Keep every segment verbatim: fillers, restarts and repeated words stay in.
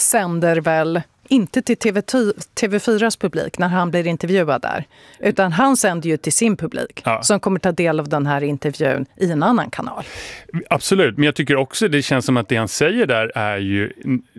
sänder väl inte till T V fyras publik när han blir intervjuad där. Utan han sänder ju till sin publik ja. som kommer ta del av den här intervjun i en annan kanal. Absolut, men jag tycker också det känns som att det han säger där är ju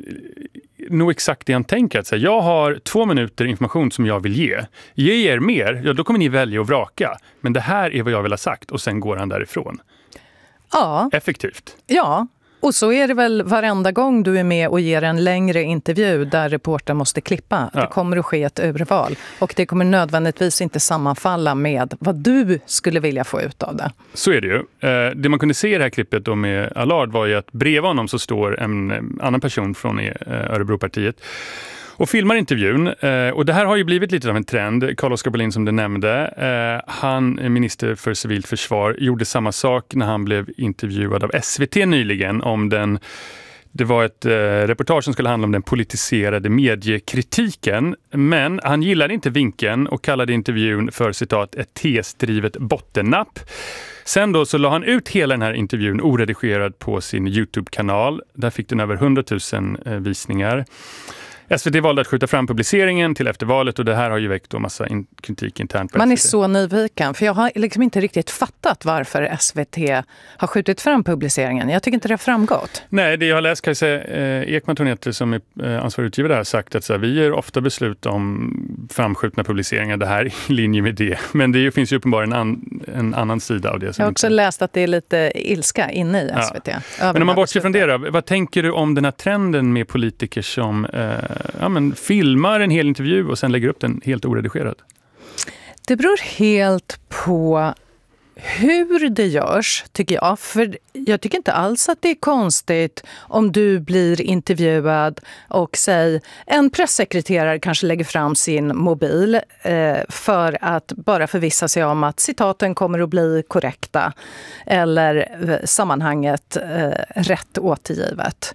nog exakt det han tänker. Att säga, jag har två minuter information som jag vill ge. Ge er mer, ja, då kommer ni välja att vraka. Men det här är vad jag vill ha sagt och sen går han därifrån. Ja. Effektivt. Ja. Och så är det väl varenda gång du är med och ger en längre intervju där reportern måste klippa. Ja. Det kommer att ske ett urval. Och det kommer nödvändigtvis inte sammanfalla med vad du skulle vilja få ut av det. Så är det ju. Det man kunde se i det här klippet då med Allard var ju att bredvid honom så står en annan person från Örebropartiet och filmar intervjun. Och det här har ju blivit lite av en trend. Carl-Oskar Bohlin som du nämnde. Han, minister för civilt försvar, gjorde samma sak när han blev intervjuad av S V T nyligen om den. Det var ett eh, reportage som skulle handla om den politiserade mediekritiken. Men han gillade inte vinkeln och kallade intervjun för citat ett tesdrivet bottennapp. Sen då så la han ut hela den här intervjun oredigerad på sin YouTube-kanal. Där fick den över hundratusen eh, visningar. S V T valde att skjuta fram publiceringen till efter valet och det här har ju väckt en massa in- kritik internt på Man S V T. är så nyfiken, för jag har liksom inte riktigt fattat varför S V T har skjutit fram publiceringen. Jag tycker inte det har framgått. Nej, det jag har läst kan jag säga, eh, Ekman Tornetter som är eh, ansvarig utgivare har sagt att så här, vi gör ofta beslut om framskjutna publiceringar, det här är i linje med det. Men det finns ju uppenbarligen en, an, en annan sida av det. Som jag har också inte... läst att det är lite ilska inne i S V T. Ja. Men om man bortser från det då, vad tänker du om den här trenden med politiker som eh, ja, men filmar en hel intervju och sen lägger upp den helt oredigerad? Det beror helt på hur det görs, tycker jag. För jag tycker inte alls att det är konstigt om du blir intervjuad och säg en pressekreterare kanske lägger fram sin mobil eh, för att bara förvissa sig om att citaten kommer att bli korrekta eller sammanhanget eh, rätt återgivet.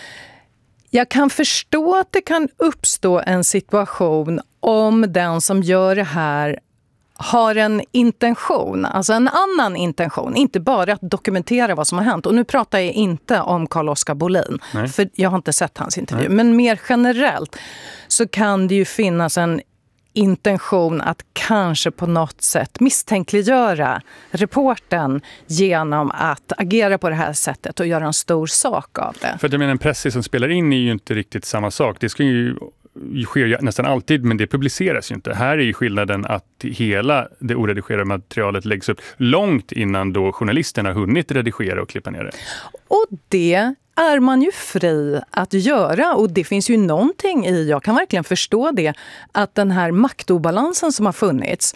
Jag kan förstå att det kan uppstå en situation om den som gör det här har en intention, alltså en annan intention, inte bara att dokumentera vad som har hänt. Och nu pratar jag inte om Carl-Oskar Bohlin, Nej. för jag har inte sett hans intervju. Nej. Men mer generellt så kan det ju finnas en intention att kanske på något sätt misstänkliggöra reporten genom att agera på det här sättet och göra en stor sak av det. För att jag menar, en press som spelar in är ju inte riktigt samma sak. Det ska ju sker nästan alltid, men det publiceras ju inte. Här är ju skillnaden att hela det oredigerade materialet läggs upp långt innan då journalisterna har hunnit redigera och klippa ner det. Och det är man ju fri att göra, och det finns ju någonting i, jag kan verkligen förstå det, att den här maktobalansen som har funnits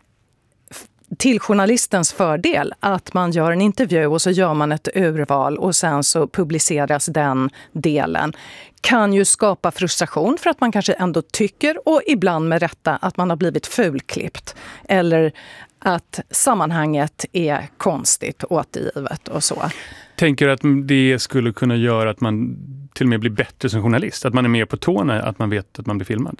till journalistens fördel, att man gör en intervju och så gör man ett urval och sen så publiceras den delen, kan ju skapa frustration för att man kanske ändå tycker, och ibland med rätta, att man har blivit fulklippt eller att sammanhanget är konstigt återgivet och så. Tänker att det skulle kunna göra att man till och med blir bättre som journalist? Att man är mer på tårna, att man vet att man blir filmad?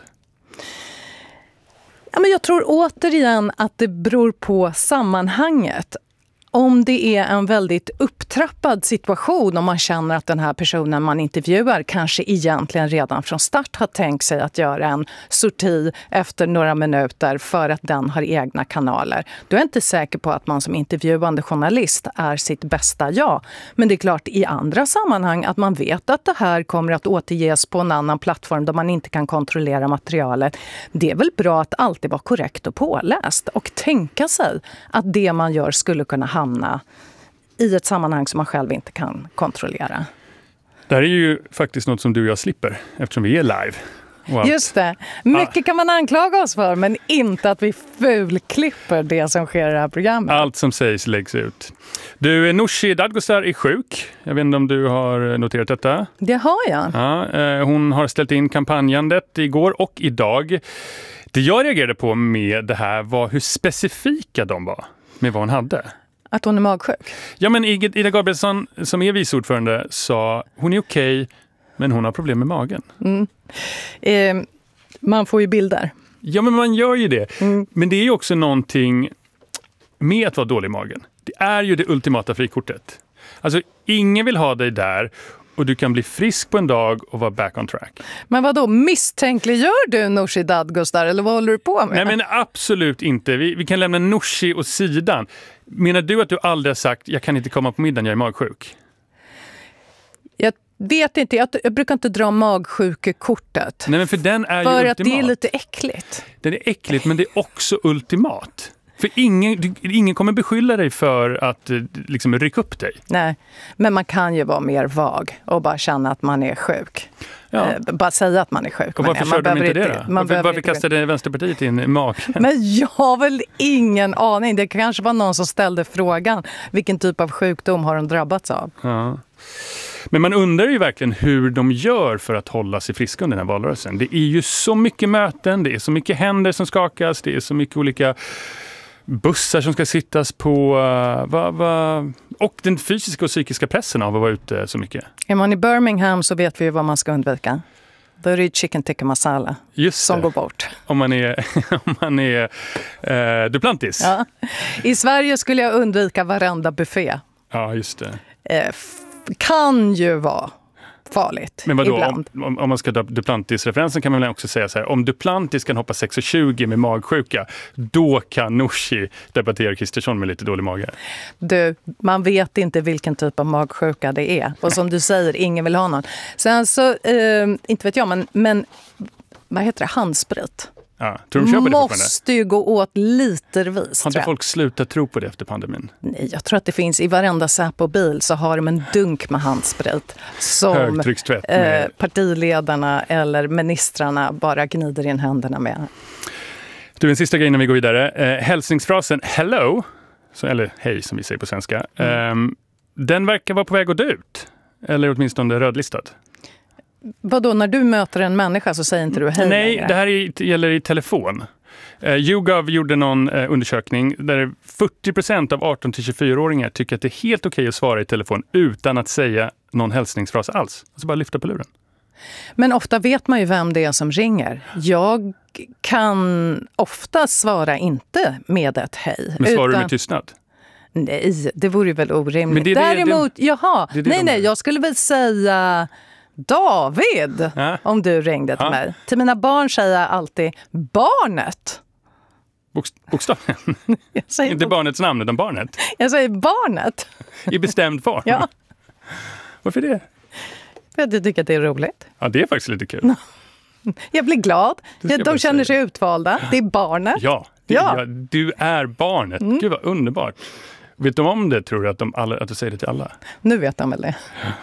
Ja, men jag tror återigen att det beror på sammanhanget. Om det är en väldigt upptrappad situation, om man känner att den här personen man intervjuar kanske egentligen redan från start har tänkt sig att göra en sorti efter några minuter för att den har egna kanaler. Då är jag inte säker på att man som intervjuande journalist är sitt bästa jag. Men det är klart i andra sammanhang att man vet att det här kommer att återges på en annan plattform där man inte kan kontrollera materialet. Det är väl bra att alltid vara korrekt och påläst och tänka sig att det man gör skulle kunna hamna i ett sammanhang som man själv inte kan kontrollera. Det här är ju faktiskt något som du och jag slipper eftersom vi är live. Wow. Just det. Mycket ah. kan man anklaga oss för, men inte att vi fulklipper det som sker i det här programmet. Allt som sägs läggs ut. Du, Nooshi Dadgostar är sjuk. Jag vet inte om du har noterat detta. Det har jag. Ja, hon har ställt in kampanjandet igår och idag. Det jag reagerade på med det här var hur specifika de var med vad hon hade. Att hon är magsjuk? Ja, men Ida Gabrielsson som är viceordförande sa hon är okej, men hon har problem med magen. Mm. Eh, man får ju bilder. Ja, men man gör ju det. Mm. Men det är ju också någonting med att vara dålig i magen. Det är ju det ultimata frikortet. Alltså, ingen vill ha dig där och du kan bli frisk på en dag och vara back on track. Men vad då misstänkliggör du Nooshi Dadgostar eller vad håller du på med? Nej, men absolut inte. Vi, vi kan lämna Nooshi åt sidan. Menar du att du aldrig har sagt jag kan inte komma på middagen, jag är magsjuk? Jag vet inte, jag, jag brukar inte dra magsjukekortet. Nej, men för den är för ju att ultimat. det är lite äckligt. Den är äckligt, men det är också ultimat. För ingen, ingen kommer beskylla dig för att liksom rycka upp dig. Nej, men man kan ju vara mer vag och bara känna att man är sjuk. Ja. Eh, bara säga att man är sjuk. Och varför man körde de inte det då? Man varför varför inte kastade Vänsterpartiet in i magen? Men jag har väl ingen aning. Det kanske var någon som ställde frågan. Vilken typ av sjukdom har de drabbats av? Ja. Men man undrar ju verkligen hur de gör för att hålla sig friska under den här valrörelsen. Det är ju så mycket möten, det är så mycket händer som skakas, det är så mycket olika bussar som ska sittas på. Uh, va, va, och den fysiska och psykiska pressen av att vara ute så mycket. Är man i Birmingham så vet vi ju vad man ska undvika. Då är det chicken tikka masala Just som det. går bort. Om man är, om man är uh, Duplantis. Ja. I Sverige skulle jag undvika varenda buffé. Ja, just det. Eh, f- kan ju vara farligt. Men vadå, ibland. om, om man ska dra Duplantis-referensen kan man väl också säga så här, om Duplantis kan hoppa sex tjugo med magsjuka, då kan Nooshi debattera Kristersson med lite dålig mage. Du, man vet inte vilken typ av magsjuka det är. Och som du säger, ingen vill ha någon. Sen så, eh, inte vet jag, men, men vad heter det? Handsprit. Ja, tror de köper det fortfarande? Måste ju gå åt litervis. Har inte folk slutat tro på det efter pandemin? Nej, jag tror att det finns i varenda Säpo-bil så har de en dunk med handsprit som Högtryckstvätt med... eh, partiledarna eller ministrarna bara gnider in händerna med. Du, en sista grej innan vi går vidare. Eh, hälsningsfrasen hello, så, eller hej som vi säger på svenska, mm. eh, den verkar vara på väg att dö ut. Eller åtminstone rödlistad. Vadå, när du möter en människa så säger inte du hej Nej, längre? det här är, gäller i telefon. Uh, YouGov gjorde någon uh, undersökning där fyrtio procent av arton till tjugofyra-åringar tycker att det är helt okej att svara i telefon utan att säga någon hälsningsfras alls. Alltså bara lyfta på luren. Men ofta vet man ju vem det är som ringer. Jag kan ofta svara inte med ett hej. Men svarar utan... du med tystnad? Nej, det vore ju väl orimligt. Men det, det, Däremot, det, jaha, det, det nej, de nej, jag skulle väl säga David, ja. om du ringde till ja. mig. Till mina barn säger jag alltid barnet. Bokst- bokstaven? Jag säger Inte bok- barnets namn, utan barnet. Jag säger barnet. I bestämd form? Ja. Varför det? För att jag tycker att det är roligt. Ja, det är faktiskt lite kul. Jag blir glad. Det ska jag bara De känner säga. sig utvalda. Det är barnet. Ja, det, Ja. ja, du är barnet. Mm. Gud vad underbart. Vet de om det, tror du, att, de alla, att du säger det till alla? Nu vet de väl det.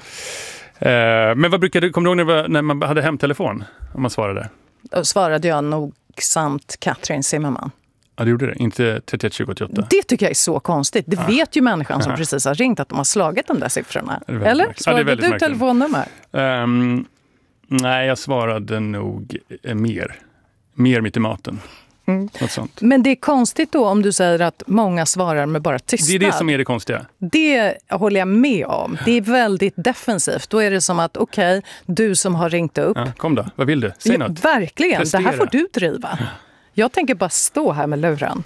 Uh, men vad brukade du, kommer du ihåg när, var, när man hade hemtelefon? Om man svarade? Då svarade jag nogsamt Katrin Zimmerman. Ja, du gjorde det. Inte trettioett tjugo åttioåtta. Det tycker jag är så konstigt. Det Ah. vet ju människan som Ah. precis har ringt att de har slagit de där siffrorna. Eller? Eller? Ja, Svarade du du telefonnummer? Um, nej, jag svarade nog eh, mer. Mer mitt i maten. Mm. Något sånt. Men det är konstigt då om du säger att många svarar med bara tystnad. Det är det som är det konstiga. Det håller jag med om. Det är väldigt defensivt. Då är det som att, okej, okay, du som har ringt upp. Ja, kom då, vad vill du? Säg ja, något. Verkligen, Prestera. Det här får du driva. Jag tänker bara stå här med luren.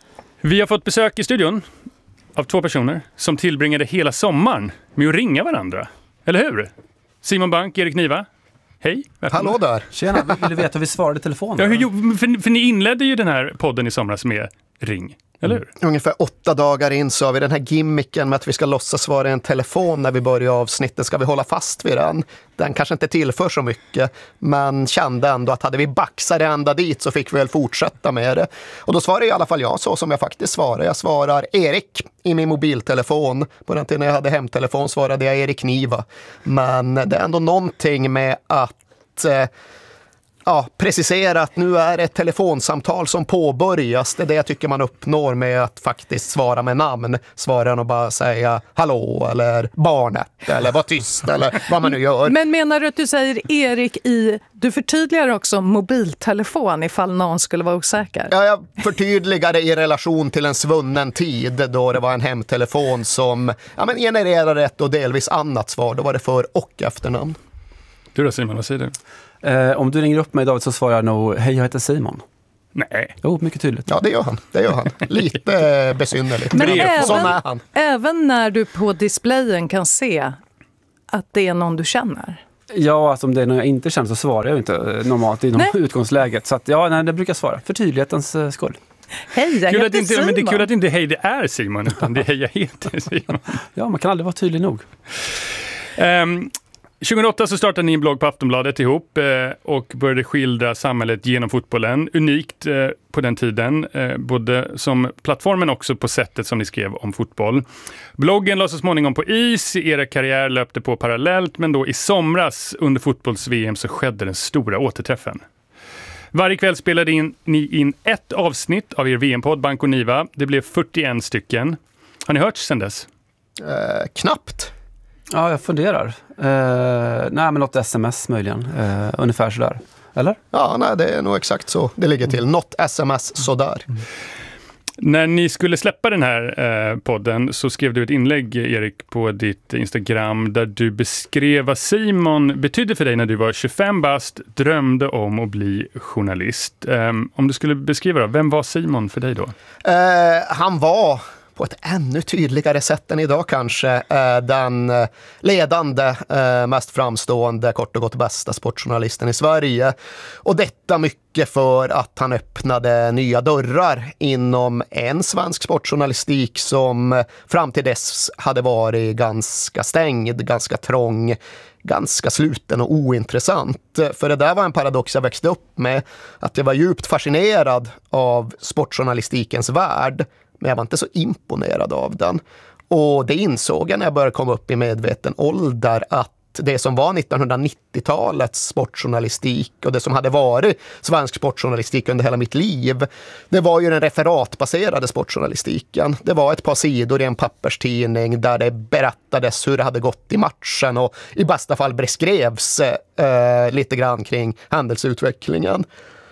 Vi har fått besök i studion av två personer som tillbringade hela sommaren med att ringa varandra. Eller hur? Simon Bank, Erik Niva. Hej, välkomna. Hallå där. Tjena, vill du veta hur vi svarade i telefon? Ja, hur, för, för ni inledde ju den här podden i somras med ring, eller hur? Ungefär åtta dagar in så har vi den här gimmicken med att vi ska låtsas vara en telefon när vi börjar avsnittet. Ska vi hålla fast vid den? Den kanske inte tillför så mycket, men kände ändå att hade vi baxat det ända dit så fick vi väl fortsätta med det. Och då svarar i alla fall jag så som jag faktiskt svarar. Jag svarar Erik i min mobiltelefon. På den tiden när jag hade hemtelefon svarade jag Erik Niva. Men det är ändå någonting med att... Eh, Ja, precisera att nu är det ett telefonsamtal som påbörjas. Det är det jag tycker man uppnår med att faktiskt svara med namn. Svara och bara säga hallå eller barnet eller var tyst eller vad man nu gör. Men menar du att du säger Erik i... Du förtydligar också mobiltelefon ifall någon skulle vara osäker. Ja, jag förtydligade i relation till en svunnen tid då det var en hemtelefon som ja, men genererade ett och delvis annat svar. Då var det för- och efternamn. Du då Simon, vad säger du? Eh, om du ringer upp mig David så svarar jag nog, hej jag heter Simon. Nej. Jo, mycket tydligt. Ja, det gör han. Det gör han. Lite besynnerligt. Men Sån även, är han. även när du på displayen kan se att det är någon du känner? Ja, alltså om det är någon jag inte känner så svarar jag inte normalt i någon utgångsläget. Så att, ja, nej, det brukar jag svara. För tydlighetens uh, skull. Hej, jag kul heter att inte, Simon. Men det är kul att inte hej det är Simon, utan det är hej jag heter Simon. Ja, man kan aldrig vara tydlig nog. Um, tjugohundraåtta så startade ni en blogg på Aftonbladet ihop eh, och började skildra samhället genom fotbollen. Unikt eh, på den tiden, eh, både som plattformen också på sättet som ni skrev om fotboll. Bloggen la så småningom på is, era karriär löpte på parallellt, men då i somras under fotbolls-V M så skedde den stora återträffen. Varje kväll spelade in, ni in ett avsnitt av er V M-podd Bank och Niva. Det blev fyrtioen stycken. Har ni hört sedan dess? Eh, knappt. Ja, jag funderar. Uh, nej, men något sms möjligen. Uh, ungefär sådär. Eller? Ja, nej, det är nog exakt så det ligger till. Något sms sådär. Mm. När ni skulle släppa den här eh, podden så skrev du ett inlägg, Erik, på ditt Instagram där du beskrev vad Simon betydde för dig när du var tjugofem bast, drömde om att bli journalist. Eh, om du skulle beskriva då, vem var Simon för dig då? Eh, han var på ett ännu tydligare sätt än idag kanske, eh, den ledande, eh, mest framstående, kort och gott bästa sportjournalisten i Sverige. Och detta mycket för att han öppnade nya dörrar inom en svensk sportjournalistik som fram till dess hade varit ganska stängd, ganska trång, ganska sluten och ointressant. För det där var en paradox jag växte upp med, att jag var djupt fascinerad av sportjournalistikens värld, men jag var inte så imponerad av den. Och det insåg jag när jag började komma upp i medveten ålder, att det som var nittonhundranittiotalets sportjournalistik och det som hade varit svensk sportjournalistik under hela mitt liv, det var ju den referatbaserade sportjournalistiken. Det var ett par sidor i en papperstidning där det berättades hur det hade gått i matchen och i bästa fall beskrevs eh, lite grann kring händelseutvecklingen.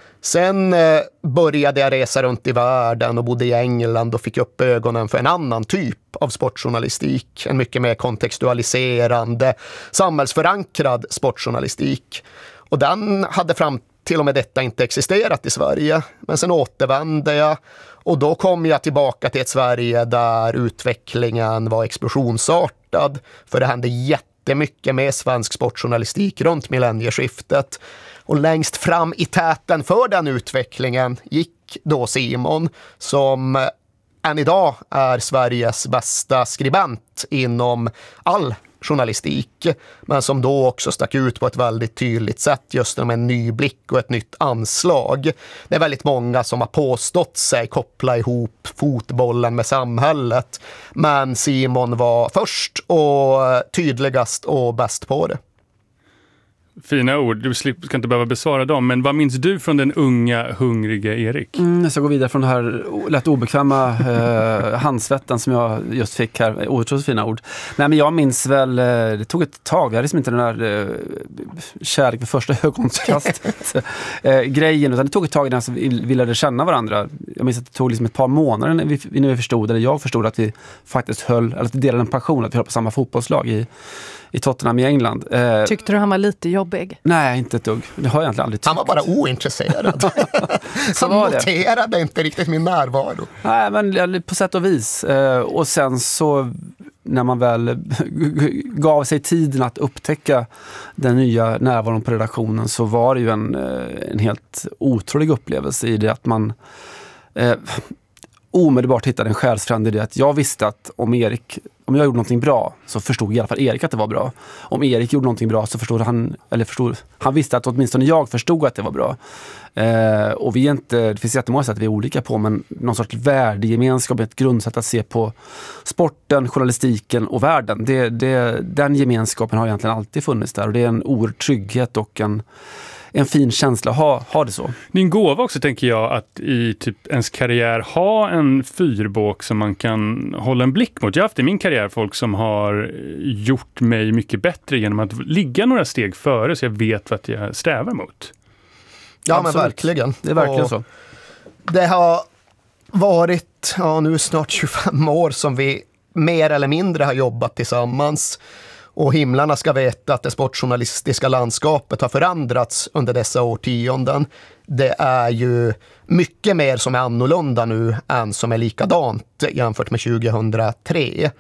Sen eh, började jag resa runt i världen och bodde i England och fick upp ögonen för en annan typ av sportjournalistik. En mycket mer kontextualiserande, samhällsförankrad sportjournalistik. Och den hade fram till och med detta inte existerat i Sverige. Men sen återvände jag och då kom jag tillbaka till ett Sverige där utvecklingen var explosionsartad. För det hände jättemycket med svensk sportjournalistik runt millennieskiftet. Och längst fram i täten för den utvecklingen gick då Simon, som än idag är Sveriges bästa skribent inom all journalistik, men som då också stack ut på ett väldigt tydligt sätt just med en ny blick och ett nytt anslag. Det är väldigt många som har påstått sig koppla ihop fotbollen med samhället, men Simon var först och tydligast och bäst på det. Fina ord, du ska inte behöva besvara dem, men vad minns du från den unga, hungriga Erik? Mm, jag ska gå vidare från det här lätt obekväma eh, handsvetten som jag just fick här, otroligt fina ord. Nej, men jag minns väl, eh, det tog ett tag, jag hade liksom inte den där eh, kärlek vid första ögonkastet eh, grejen, utan det tog ett tag innan vi ville känna varandra. Jag minns att det tog liksom ett par månader när vi, när vi förstod, eller jag förstod att vi faktiskt höll, eller att vi delade en passion, att vi höll på samma fotbollslag i i Tottenham i England. Eh, Tyckte du han var lite jobbig? Nej, inte ett dugg. Det har jag egentligen aldrig tyckt. Han var bara ointresserad. Han var noterade det. inte riktigt min närvaro. Nej, men på sätt och vis. Eh, och sen så när man väl gav sig tiden att upptäcka den nya närvaron på redaktionen, så var det ju en, en helt otrolig upplevelse i det att man eh, omedelbart hittade en själsfrände i det att jag visste att om Erik om jag gjorde någonting bra så förstod i alla fall Erik att det var bra. Om Erik gjorde någonting bra så förstod han, eller förstod, han visste att åtminstone jag förstod att det var bra. Eh, och vi är inte, det finns jättemånga sätt att vi är olika på, men någon sorts värdegemenskap, ett grundsätt att se på sporten, journalistiken och världen. Det, det, den gemenskapen har egentligen alltid funnits där, och det är en oerhörd trygghet och en en fin känsla att ha, ha det så. Din gåva också, tänker jag, att i typ ens karriär ha en fyrbåk som man kan hålla en blick mot. Jag har haft i min karriär folk som har gjort mig mycket bättre genom att ligga några steg före, så jag vet vad jag strävar mot. Ja, Absolut. men verkligen. Det är verkligen och så. Det har varit ja, nu snart tjugofem år som vi mer eller mindre har jobbat tillsammans. Och himlarna ska veta att det sportjournalistiska landskapet har förändrats under dessa årtionden. Det är ju mycket mer som är annorlunda nu än som är likadant jämfört med tjugohundratre.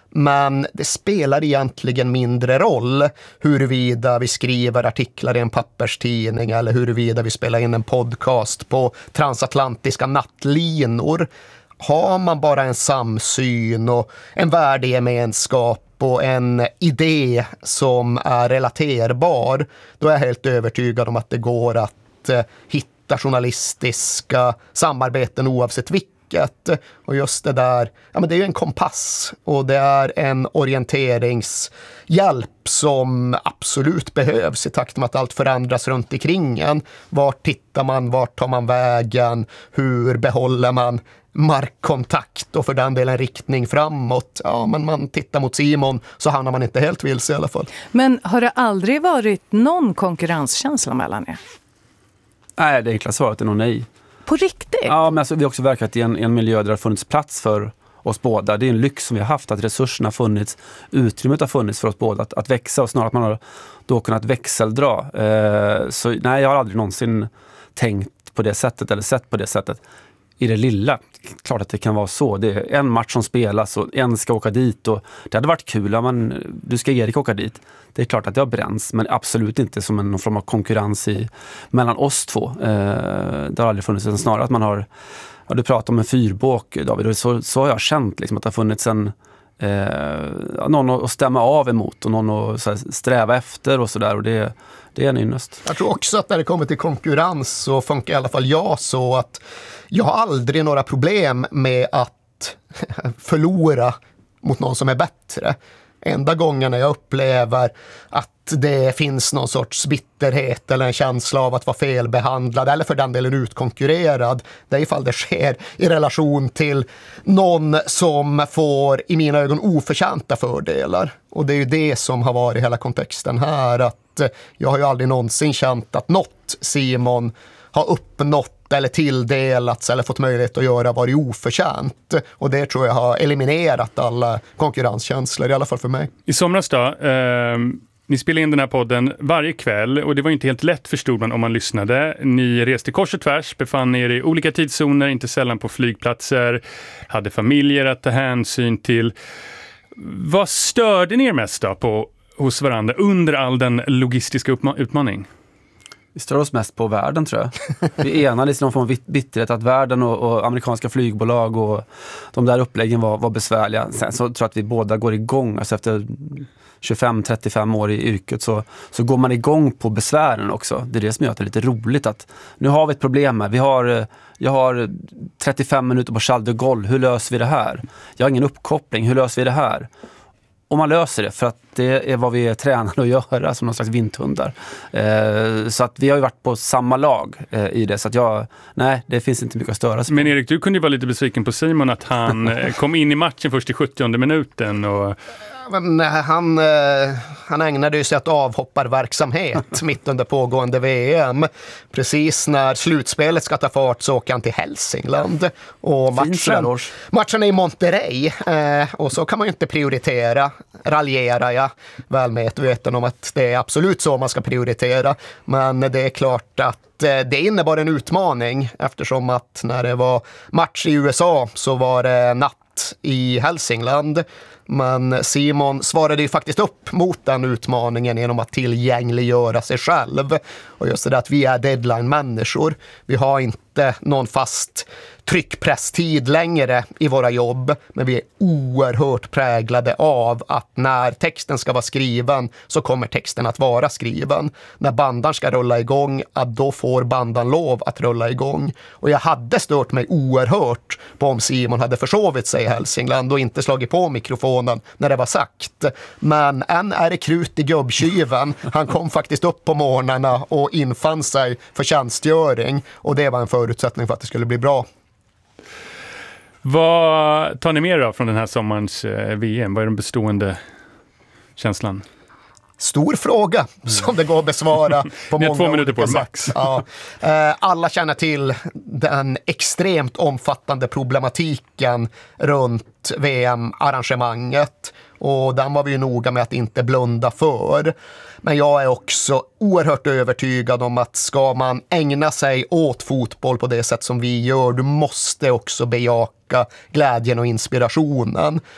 Men det spelar egentligen mindre roll huruvida vi skriver artiklar i en papperstidning eller huruvida vi spelar in en podcast på transatlantiska nattlinor. Har man bara en samsyn och en värdegemenskap och en idé som är relaterbar, då är jag helt övertygad om att det går att eh, hitta journalistiska samarbeten oavsett vilket. Och just det där, ja men det är ju en kompass och det är en orienteringshjälp som absolut behövs i takt med att allt förändras runt omkring en. Vart tittar man, vart tar man vägen, hur behåller man markkontakt och för den delen riktning framåt. Ja, men man tittar mot Simon så hamnar man inte helt vilse i alla fall. Men har det aldrig varit någon konkurrenskänsla mellan er? Nej, det enkla svaret är nog nej. På riktigt? Ja, men alltså, vi har också verkat i en, en miljö där det har funnits plats för oss båda. Det är en lyx som vi har haft, att resurserna har funnits, utrymmet har funnits för oss båda att, att växa och snarare att man har då kunnat växeldra. Eh, så nej, jag har aldrig någonsin tänkt på det sättet eller sett på det sättet. I det lilla, klart att det kan vara så. Det är en match som spelas och en ska åka dit och det hade varit kul om man, du ska Erik åka dit. Det är klart att det har bränns, men absolut inte som en någon form av konkurrens i, mellan oss två. Eh, det har aldrig funnits, utan snarare att man har, ja, du pratar om en fyrbåk, David, och så, så har jag känt liksom, att det har funnits en eh, någon att stämma av emot och någon att så här, sträva efter och sådär, och det, det är en ynnest. Jag tror också att när det kommer till konkurrens så funkar i alla fall jag så att jag har aldrig några problem med att förlora mot någon som är bättre. Enda gången när jag upplever att det finns någon sorts bitterhet eller en känsla av att vara felbehandlad eller för den delen utkonkurrerad, det är ifall det sker i relation till någon som får i mina ögon oförtjänta fördelar. Och det är ju det som har varit hela kontexten här, att jag har ju aldrig någonsin känt att något Simon har uppnått eller tilldelats eller fått möjlighet att göra varit oförtjänt. Och det tror jag har eliminerat alla konkurrenskänslor, i alla fall för mig. I somras då, eh, ni spelade in den här podden varje kväll och det var inte helt lätt, förstod man om man lyssnade. Ni reste kors och tvärs, befann er i olika tidszoner, inte sällan på flygplatser, hade familjer att ta hänsyn till. Vad störde ni er mest då på, hos varandra under all den logistiska utma- utmaning? Vi stör oss mest på världen, tror jag. Vi enades i någon form av bitterhet att världen och, och amerikanska flygbolag och de där uppläggen var, var besvärliga. Sen så tror jag att vi båda går igång. Alltså efter tjugofem till trettiofem år i yrket så, så går man igång på besvären också. Det är det som gör att det är lite roligt att nu har vi ett problem här. Vi har, jag har trettiofem minuter på Charles de Gaulle. Hur löser vi det här? Jag har ingen uppkoppling. Hur löser vi det här? Och man löser det, för att det är vad vi är tränade att göra som någon slags vinthundar. Eh, så att vi har ju varit på samma lag eh, i det. Så att jag, nej, det finns inte mycket att störa sig. Men Erik, du kunde ju vara lite besviken på Simon att han kom in i matchen först i sjuttionde minuten. Och... Men han, han ägnade ju sig åt avhopparverksamhet mitt under pågående V M. Precis när slutspelet ska ta fart så åker han till Hälsingland. Och matchen, matchen är i Monterrey. Och så kan man ju inte prioritera. Raljerar jag väl medveten om att det är absolut så man ska prioritera. Men det är klart att det innebar en utmaning, eftersom att när det var match i U S A så var det natt i Hälsingland. Men Simon svarade ju faktiskt upp mot den utmaningen genom att tillgängliggöra sig själv. Och just det där att vi är deadline-människor. Vi har inte någon fast tryckpresstid längre i våra jobb, men vi är oerhört präglade av att när texten ska vara skriven så kommer texten att vara skriven. När bandan ska rulla igång, att då får bandan lov att rulla igång. Och jag hade stört mig oerhört på om Simon hade försovit sig i Hälsingland och inte slagit på mikrofonen när det var sagt. Men än är det krut i gubbkyven. Han kom faktiskt upp på morgnarna och infann sig för tjänstgöring, och det var en förutsättning för att det skulle bli bra. Vad tar ni med då från den här sommarens V M? Vad är den bestående känslan? Stor fråga som det går att besvara på många två minuter på sätt. max. Ja. Alla känner till den extremt omfattande problematiken runt V M-arrangemanget, och den var vi ju noga med att inte blunda för. Men jag är också oerhört övertygad om att ska man ägna sig åt fotboll på det sätt som vi gör, du måste också bejaka glädjen och inspirationen.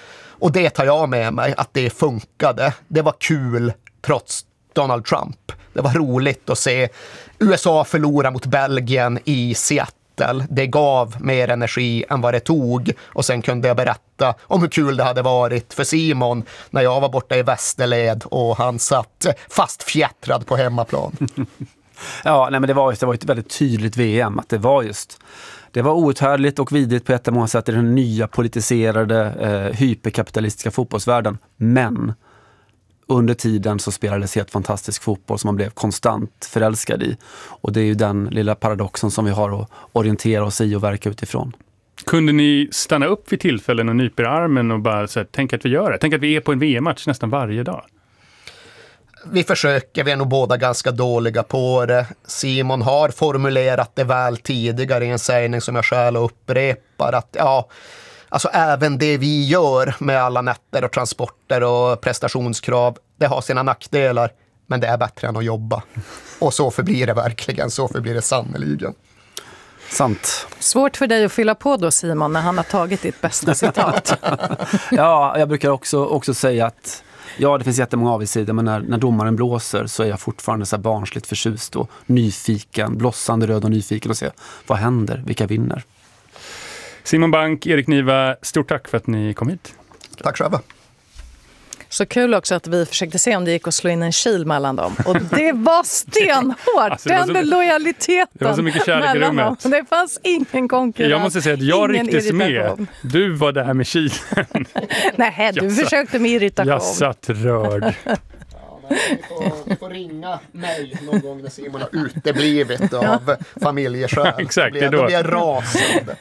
Och det tar jag med mig, att det funkade. Det var kul trots Donald Trump. Det var roligt att se U S A förlora mot Belgien i Seattle. Det gav mer energi än vad det tog. Och sen kunde jag berätta om hur kul det hade varit för Simon när jag var borta i västerled och han satt fastfjättrad på hemmaplan. Ja, nej, men det var, just, det var ett väldigt tydligt V M att det var just det var outhärdligt och vidrigt på ett många sätt i den nya politiserade eh, hyperkapitalistiska fotbollsvärlden. Men under tiden så spelades helt fantastisk fotboll som man blev konstant förälskad i. Och det är ju den lilla paradoxen som vi har att orientera oss i och verka utifrån. Kunde ni stanna upp vid tillfällen och nypa i armen och bara så här, tänk att vi gör det? Tänk att vi är på en V M-match nästan varje dag. Vi försöker, vi är nog båda ganska dåliga på det. Simon har formulerat det väl tidigare i en sägning som jag själv upprepar. Att ja, alltså även det vi gör med alla nätter och transporter och prestationskrav, det har sina nackdelar. Men det är bättre än att jobba. Och så förblir det verkligen, så förblir det sannoliken. Sant. Svårt för dig att fylla på då, Simon, när han har tagit ditt bästa citat. Ja, jag brukar också, också säga att ja, det finns jättemånga avigsidor, men när, när domaren blåser så är jag fortfarande så här barnsligt förtjust och nyfiken, blossande röd och nyfiken och se vad händer, vilka vinner. Simon Bank, Erik Niva, stort tack för att ni kom hit. Tack själva. Så kul också att vi försökte se om det gick att slå in en kil mellan dem. Och det var stenhårt, alltså, det var så, den lojaliteten. Det var så mycket kärlek i rummet. Dem. Det fanns ingen konkurrens. Jag måste säga att jag rycktes irritation. med. Du var där med kilen. Nej, du jag försökte satt, med irritation. Jag satt rörd. Ja, nej, ni, får, ni får ringa mig någon gång när Simon har uteblivit av familjeskäl. Exakt, då blir, det är då. Då blir jag rasande.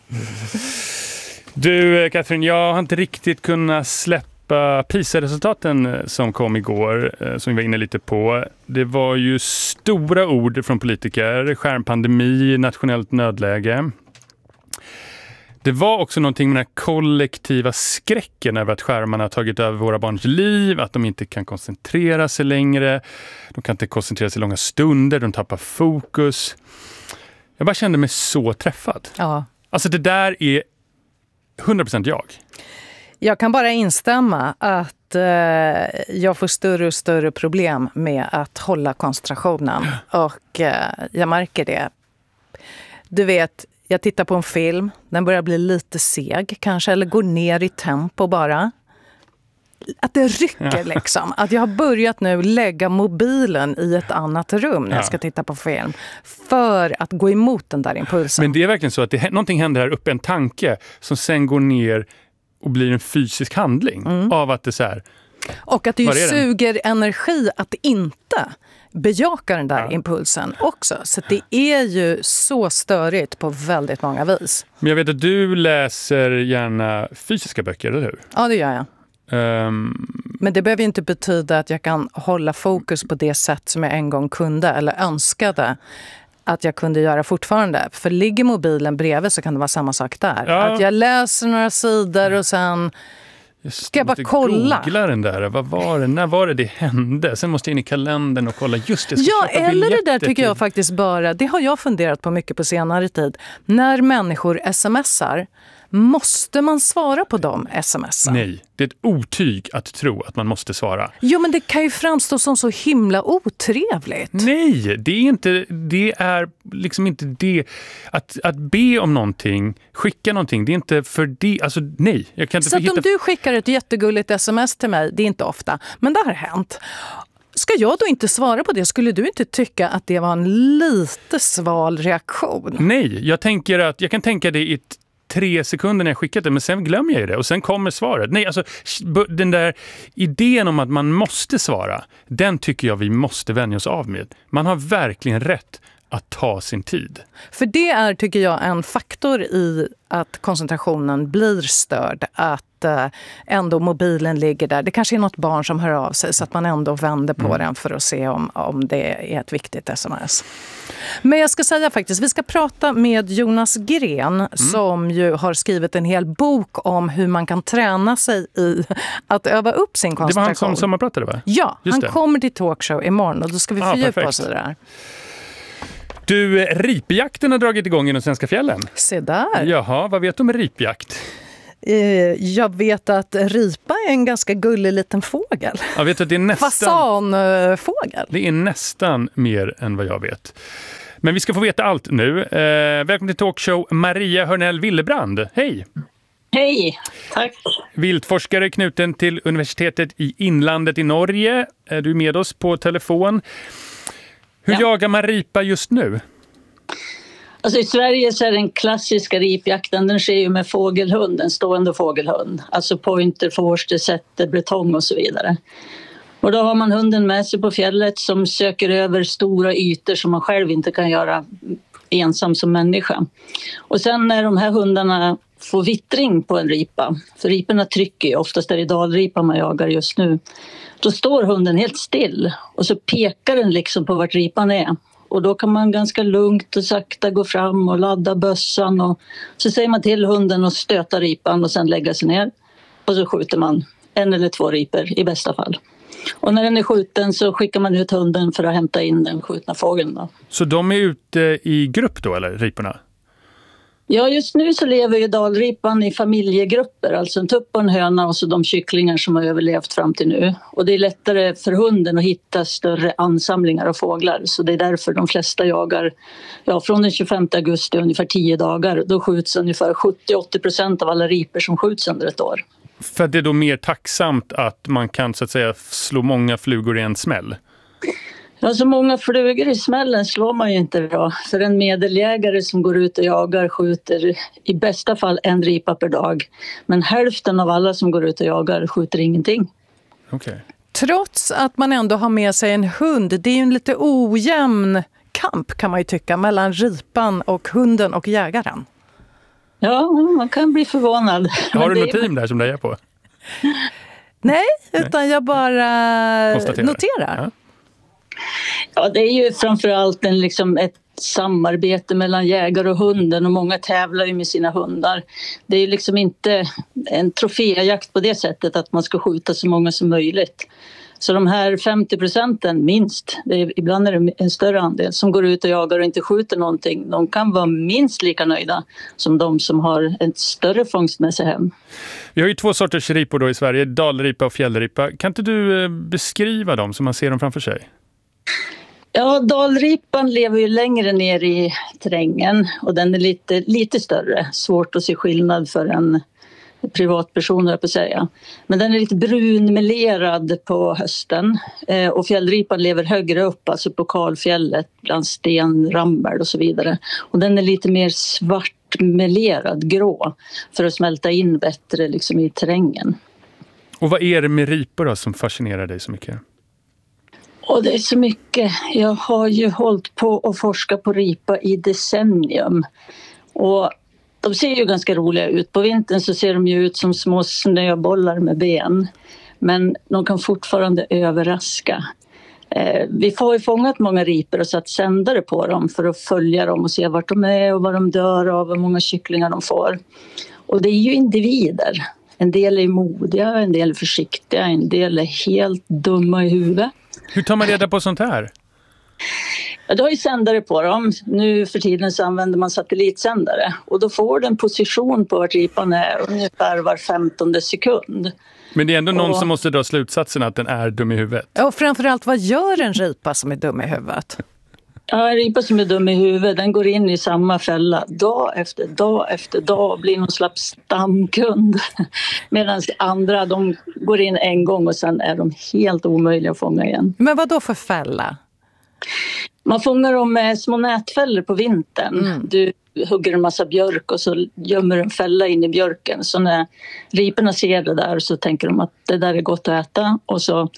Du, Katrin, jag har inte riktigt kunnat släppa PISA-resultaten som kom igår, som vi var inne lite på. Det var ju stora ord från politiker, skärmpandemi, nationellt nödläge. Det var också någonting med den kollektiva skräcken över att skärmarna har tagit över våra barns liv, att de inte kan koncentrera sig längre, de kan inte koncentrera sig långa stunder, de tappar fokus. Jag bara kände mig så träffad. Ja. Alltså det där är hundra procent jag. Jag kan bara instämma att eh, jag får större och större problem med att hålla koncentrationen. Och eh, jag märker det. Du vet, jag tittar på en film. Den börjar bli lite seg kanske. Eller går ner i tempo bara. Att det rycker liksom. Att jag har börjat nu lägga mobilen i ett annat rum när jag ska titta på film. För att gå emot den där impulsen. Men det är verkligen så att det, någonting händer här uppe, en tanke som sen går ner och blir en fysisk handling mm. av att det så här. Och att det ju suger energi att inte bejaka den där ja. impulsen också. Så det är ju så störigt på väldigt många vis. Men jag vet att du läser gärna fysiska böcker, eller hur? Ja, det gör jag. Um... Men det behöver ju inte betyda att jag kan hålla fokus på det sätt som jag en gång kunde eller önskade att jag kunde göra fortfarande. För ligger mobilen bredvid så kan det vara samma sak där. Ja. Att jag läser några sidor och sen Just, ska jag bara kolla. Googla den där. Vad var det? När var det det hände? Sen måste jag in i kalendern och kolla. Just det, ja, eller det där tycker till. jag faktiskt bara, det har jag funderat på mycket på senare tid. När människor smsar, måste man svara på dem smsar? Nej, det är ett otyg att tro att man måste svara. Jo, men det kan ju framstå som så himla otrevligt. Nej, det är inte det är liksom inte det att att be om någonting, skicka någonting, det är inte för det, alltså nej, jag kan inte Så hitta... att om du skickar ett jättegulligt sms till mig, det är inte ofta, men det har hänt. Ska jag då inte svara på det? Skulle du inte tycka att det var en lite sval reaktion? Nej, jag tänker att jag kan tänka det i ett tre sekunder när jag skickat det, men sen glömmer jag det och sen kommer svaret. Nej, alltså den där idén om att man måste svara, den tycker jag vi måste vänja oss av med. Man har verkligen rätt att ta sin tid. För det är, tycker jag, en faktor i att koncentrationen blir störd. Att eh, ändå mobilen ligger där. Det kanske är något barn som hör av sig så att man ändå vänder på mm. den för att se om, om det är ett viktigt sms. Men jag ska säga faktiskt, vi ska prata med Jonas Gren mm. som ju har skrivit en hel bok om hur man kan träna sig i att öva upp sin koncentration. Det var han som sommarpratade, va? Ja, Just han det. kommer till talkshow imorgon och då ska vi ah, fördjupa perfekt. oss i det här. Du, ripjakten har dragit igång i de svenska fjällen. Se där. Jaha, vad vet du om ripjakt? Jag vet att ripa är en ganska gullig liten fågel. Jag vet att det är nästan... Fasanfågel. Det är nästan mer än vad jag vet. Men vi ska få veta allt nu. Eh, välkommen till talkshow Maria Hörnell Willebrand. Hej! Hej, tack. Viltforskare knuten till universitetet i Inlandet i Norge. Är du med oss på telefon? Hur ja. jagar man ripa just nu? Alltså i Sverige så är den klassiska ripjakten, den sker ju med fågelhund, en stående fågelhund. Alltså pointer, forster, setter, bretong och så vidare. Och då har man hunden med sig på fjället som söker över stora ytor som man själv inte kan göra ensam som människa. Och sen när de här hundarna får vittring på en ripa, för riporna trycker ju, oftast är det dalripa man jagar just nu, då står hunden helt still och så pekar den liksom på vart ripan är. Och då kan man ganska lugnt och sakta gå fram och ladda bössan. Och så säger man till hunden att stöta ripan och sen lägga sig ner. Och så skjuter man en eller två riper i bästa fall. Och när den är skjuten så skickar man ut hunden för att hämta in den skjutna fågeln. Då. Så de är ute i grupp då, eller riporna? Ja, just nu så lever ju dalripan i familjegrupper, alltså en tupp och en höna och så de kycklingar som har överlevt fram till nu. Och det är lättare för hunden att hitta större ansamlingar av fåglar, så det är därför de flesta jagar, ja, från den tjugofemte augusti ungefär tio dagar. Då skjuts ungefär sjuttio till åttio procent av alla riper som skjuts under ett år. För det är då mer tacksamt att man kan så att säga slå många flugor i en smäll? Ja, så många flugor i smällen slår man ju inte bra. För en medeljägare som går ut och jagar skjuter i bästa fall en ripa per dag. Men hälften av alla som går ut och jagar skjuter ingenting. Okay. Trots att man ändå har med sig en hund, det är ju en lite ojämn kamp kan man ju tycka mellan ripan och hunden och jägaren. Ja, man kan bli förvånad. Har du något team där som du är på? Nej, utan jag bara Konstaterar. noterar. Ja. Ja, det är ju framförallt en, liksom ett samarbete mellan jägare och hunden och många tävlar ju med sina hundar. Det är ju liksom inte en troféjakt på det sättet att man ska skjuta så många som möjligt. Så de här femtio procenten minst, det är, ibland är det en större andel som går ut och jagar och inte skjuter någonting. De kan vara minst lika nöjda som de som har en större fångst med sig hem. Vi har ju två sorters ripor då i Sverige, dalripa och fjällripa. Kan inte du beskriva dem så man ser dem framför sig? Ja, dalripan lever ju längre ner i terrängen och den är lite, lite större. Svårt att se skillnad för en privatperson, på att säga. Men den är lite brunmelerad på hösten. Eh, och fjällripan lever högre upp, alltså på kalfjället bland stenrammer och så vidare. Och den är lite mer svartmelerad, grå, för att smälta in bättre liksom, i terrängen. Och vad är det med ripor då som fascinerar dig så mycket? Och det är så mycket. Jag har ju hållit på att forska på ripa i decennium. Och de ser ju ganska roliga ut. På vintern så ser de ju ut som små snöbollar med ben. Men de kan fortfarande överraska. Eh, vi har ju fångat många ripor och satt sändare på dem för att följa dem och se vart de är och vad de dör av, hur många kycklingar de får. Och det är ju individer. En del är modiga, en del är försiktiga, en del är helt dumma i huvudet. Hur tar man reda på sånt här? Ja, du har ju sändare på dem. Nu för tiden så använder man satellitsändare. Och då får den position på vart ripan är ungefär var femtonde sekund. Men det är ändå någon och... som måste dra slutsatsen att den är dum i huvudet. Ja, och framförallt, vad gör en ripa som är dum i huvudet? Ja, en ripa som är dum i huvudet, den går in i samma fälla dag efter dag efter dag och blir någon slags stamkund. Medan andra, de går in en gång och sen är de helt omöjliga att fånga igen. Men vad då för fälla? Man fångar dem med små nätfällor på vintern. Mm. Du hugger en massa björk och så gömmer en fälla in i björken. Så när riporna ser det där så tänker de att det där är gott att äta. Och så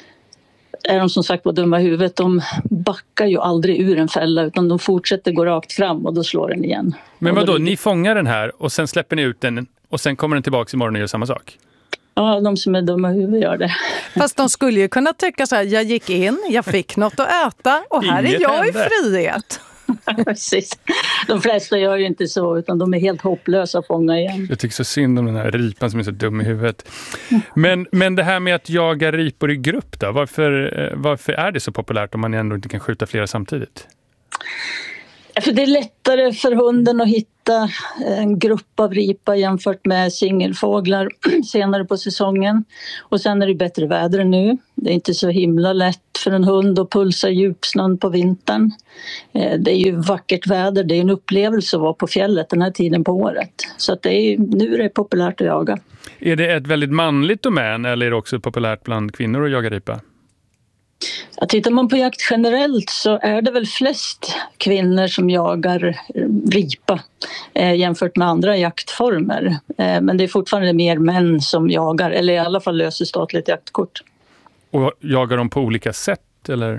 är de som sagt på dumma huvudet. De backar ju aldrig ur en fälla utan de fortsätter gå rakt fram och då slår den igen. Men vadå, ni fångar den här och sen släpper ni ut den och sen kommer den tillbaka imorgon och gör samma sak? Ja, de som är dumma huvud gör det. Fast de skulle ju kunna tycka så här, jag gick in, jag fick något att äta och här Inget är jag hände. I frihet. Precis. De flesta gör ju inte så utan de är helt hopplösa att fånga igen. Jag tycker så synd om den här ripan som är så dum i huvudet. Men, men det här med att jaga ripor i grupp då, varför, varför är det så populärt om man ändå inte kan skjuta flera samtidigt? För det är lättare för hunden att hitta en grupp av ripa jämfört med singelfåglar senare på säsongen. Och sen är det bättre väder än nu. Det är inte så himla lätt för en hund att pulsa djupsnön på vintern. Det är ju vackert väder, det är en upplevelse att vara på fjället den här tiden på året. Så att det är, nu är det populärt att jaga. Är det ett väldigt manligt domän eller är det också populärt bland kvinnor att jaga ripa? Ja, tittar man på jakt generellt så är det väl flest kvinnor som jagar ripa eh, jämfört med andra jaktformer. Eh, men det är fortfarande mer män som jagar, eller i alla fall löser statligt jaktkort. Och jagar de på olika sätt eller?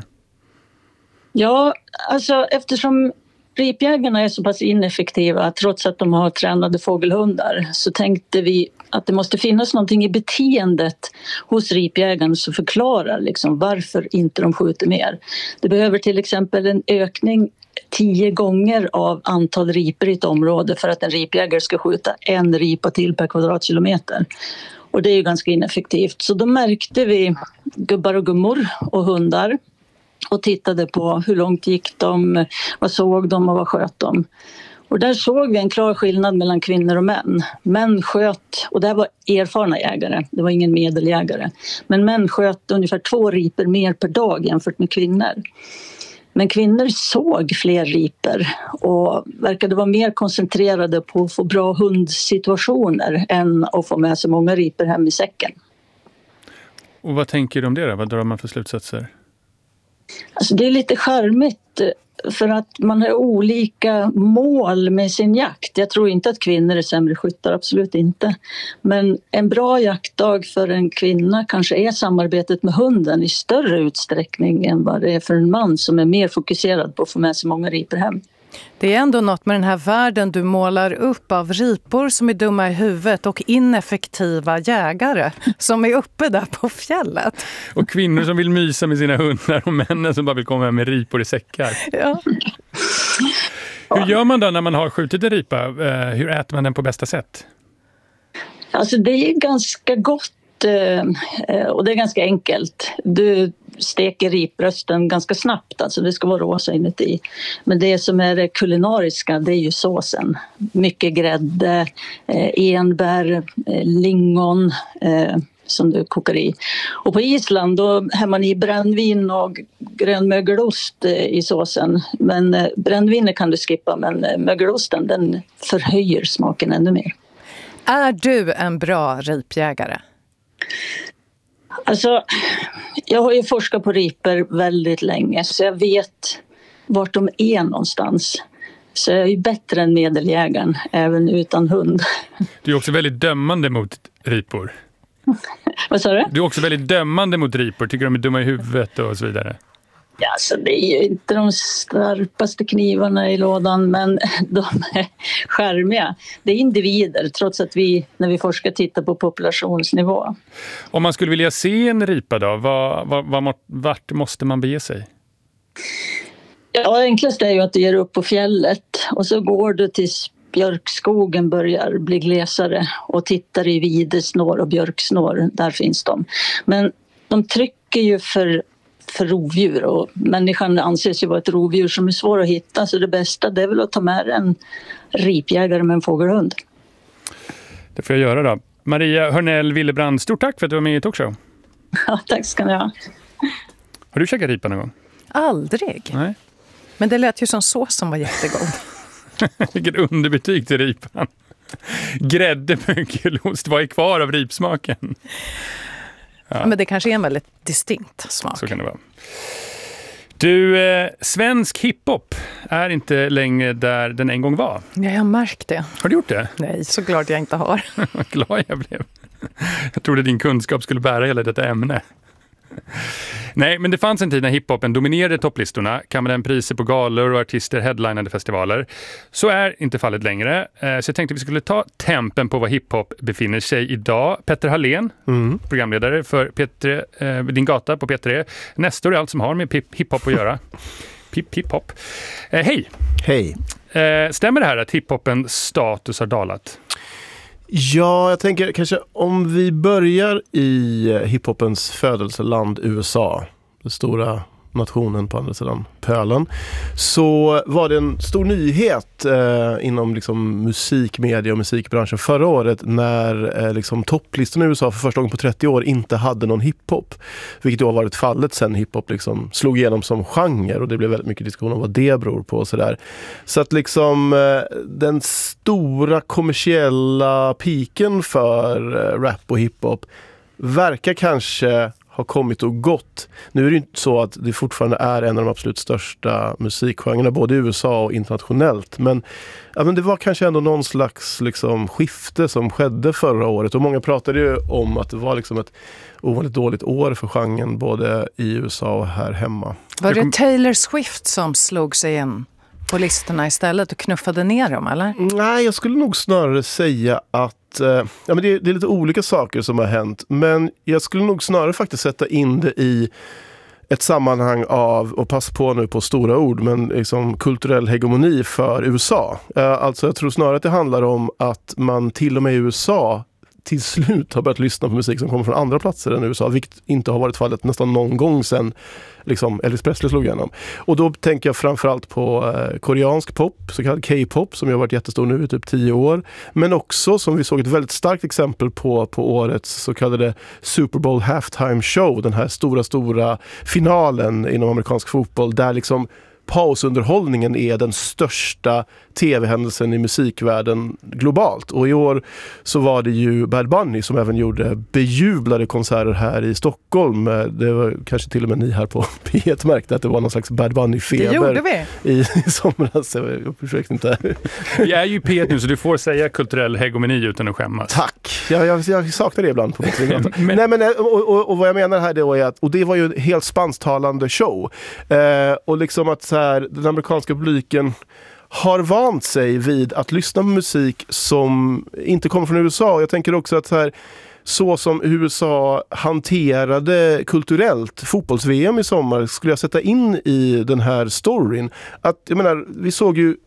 Ja, alltså eftersom ripjägarna är så pass ineffektiva trots att de har tränade fågelhundar så tänkte vi att det måste finnas någonting i beteendet hos ripjägaren som förklarar liksom varför inte de skjuter mer. Det behöver till exempel en ökning tio gånger av antal ripor i ett område för att en ripjägare ska skjuta en ripa till per kvadratkilometer. Och det är ju ganska ineffektivt. Så då märkte vi gubbar och gummor och hundar och tittade på hur långt gick de, vad såg de och vad sköt de. Och där såg vi en klar skillnad mellan kvinnor och män. Män sköt, och det här var erfarna jägare, det var ingen medeljägare. Men män sköt ungefär två riper mer per dag jämfört med kvinnor. Men kvinnor såg fler riper och verkade vara mer koncentrerade på att få bra hundsituationer än att få med sig många riper hem i säcken. Och vad tänker du om det då? Vad drar man för slutsatser? Alltså det är lite charmigt för att man har olika mål med sin jakt. Jag tror inte att kvinnor är sämre skyttar, absolut inte. Men en bra jaktdag för en kvinna kanske är samarbetet med hunden i större utsträckning än vad det är för en man som är mer fokuserad på att få med sig många ripor hem. Det är ändå något med den här världen du målar upp av ripor som är dumma i huvudet och ineffektiva jägare som är uppe där på fjället. Och kvinnor som vill mysa med sina hundar och männen som bara vill komma med ripor i säckar. Ja. Hur gör man då när man har skjutit en ripa? Hur äter man den på bästa sätt? Alltså det är ganska gott och det är ganska enkelt. Du steker riprösten ganska snabbt, alltså det ska vara rosa inuti. Men det som är det kulinariska, det är ju såsen. Mycket grädde, enbär, lingon som du kokar i. Och på Island då har man i brännvin och grönmögelost i såsen. Men brännvinet kan du skippa, men mögelosten den förhöjer smaken ännu mer. Är du en bra ripjägare? Alltså, jag har ju forskat på ripor väldigt länge så jag vet vart de är någonstans. Så jag är ju bättre än medeljägaren, även utan hund. Du är också väldigt dömande mot ripor. Vad sa du? Du är också väldigt dömande mot ripor, tycker de är dumma i huvudet och så vidare. Ja, så det är ju inte de skarpaste knivarna i lådan, men de är charmiga. Det är individer, trots att vi när vi forskar tittar på populationsnivå. Om man skulle vilja se en ripa då, vad, vad, vad, vart måste man bege sig? Ja, enklast är ju att du ger upp på fjället och så går du tills björkskogen börjar bli glesare och tittar i videsnår och björksnår, där finns de. Men de trycker ju för för rovdjur och människan anses ju vara ett rovdjur som är svår att hitta, så det bästa det är väl att ta med en ripjägare med en fågelhund. Det får jag göra då. Maria Hörnell Willebrand, stort tack för att du var med i Talkshow. Ja, tack ska ni ha. Har du käkat ripa någon gång? Aldrig. Nej. Men det lät ju som sås som var jättegod. Vilket underbetyg till ripan. Grädde, mögelost, vad är kvar av ripsmaken? Ja. Men det kanske är en väldigt distinkt smak. Så kan det vara. Du, eh, svensk hiphop är inte längre där den en gång var. Ja, jag har märkt det. Har du gjort det? Nej, så glad jag inte har. Vad glad jag blev. Jag trodde din kunskap skulle bära hela detta ämne. Nej, men det fanns en tid när hiphopen dominerade topplistorna, kammade priser på galor och artister headlinade festivaler. Så är inte fallet längre. Så jag tänkte att vi skulle ta tempen på vad hiphop befinner sig idag. Petter Hallén, mm. programledare för P tre, eh, Din gata på P tre. Nästor är allt som har med hiphop att göra. Pip, hiphop. Eh, hej! Hej! Eh, stämmer det här att hiphopens status har dalat? Ja, jag tänker kanske om vi börjar i hiphopens födelseland U S A. Det stora nationen på andra sidan pölen, så var det en stor nyhet eh, inom liksom musikmedia och musikbranschen förra året när eh, liksom topplistan i U S A för första gången på trettio år inte hade någon hiphop. Vilket då har varit fallet sen hiphop liksom slog igenom som genre, och det blev väldigt mycket diskussion om vad det beror på och sådär. Så att liksom eh, den stora kommersiella piken för eh, rap och hiphop verkar kanske ha kommit och gått. Nu är det inte så att det fortfarande är en av de absolut största musikgenrerna både i U S A och internationellt, men, ja, men det var kanske ändå någon slags liksom, skifte som skedde förra året, och många pratade ju om att det var liksom ett ovanligt dåligt år för genren både i U S A och här hemma. Var det Taylor Swift som slog sig in på listorna istället och knuffade ner dem, eller? Nej, jag skulle nog snarare säga att eh, ja, men det, det är lite olika saker som har hänt, men jag skulle nog snarare faktiskt sätta in det i ett sammanhang av, och pass på nu på stora ord, men liksom kulturell hegemoni för U S A. Eh, alltså jag tror snarare att det handlar om att man till och med i U S A till slut har börjat lyssna på musik som kommer från andra platser än U S A, vilket inte har varit fallet nästan någon gång sedan liksom Elvis Presley slog igenom. Och då tänker jag framförallt på eh, koreansk pop, så kallad K-pop, som ju har varit jättestor nu i typ tio år. Men också, som vi såg ett väldigt starkt exempel på på årets så kallade Super Bowl Halftime Show, den här stora, stora finalen inom amerikansk fotboll, där liksom pausunderhållningen är den största tv-händelsen i musikvärlden globalt. Och i år så var det ju Bad Bunny som även gjorde bejublade konserter här i Stockholm. Det var kanske till och med ni här på P ett märkte att det var någon slags Bad Bunny-feber. Det gjorde vi. I, i somras. Jag försökte inte. Vi är ju P ett nu, så du får säga kulturell hegemoni utan att skämmas. Tack. Jag, jag, jag saknar det ibland på mitt program. men... Nej, men, och, och, och vad jag menar här då är att, och det var ju en helt spansktalande show. Eh, och liksom att så här, den amerikanska publiken har vant sig vid att lyssna på musik som inte kommer från U S A. Jag tänker också att så här, så som U S A hanterade kulturellt fotbolls-V M i sommar skulle jag sätta in i den här storyn. Att, jag menar, vi såg ju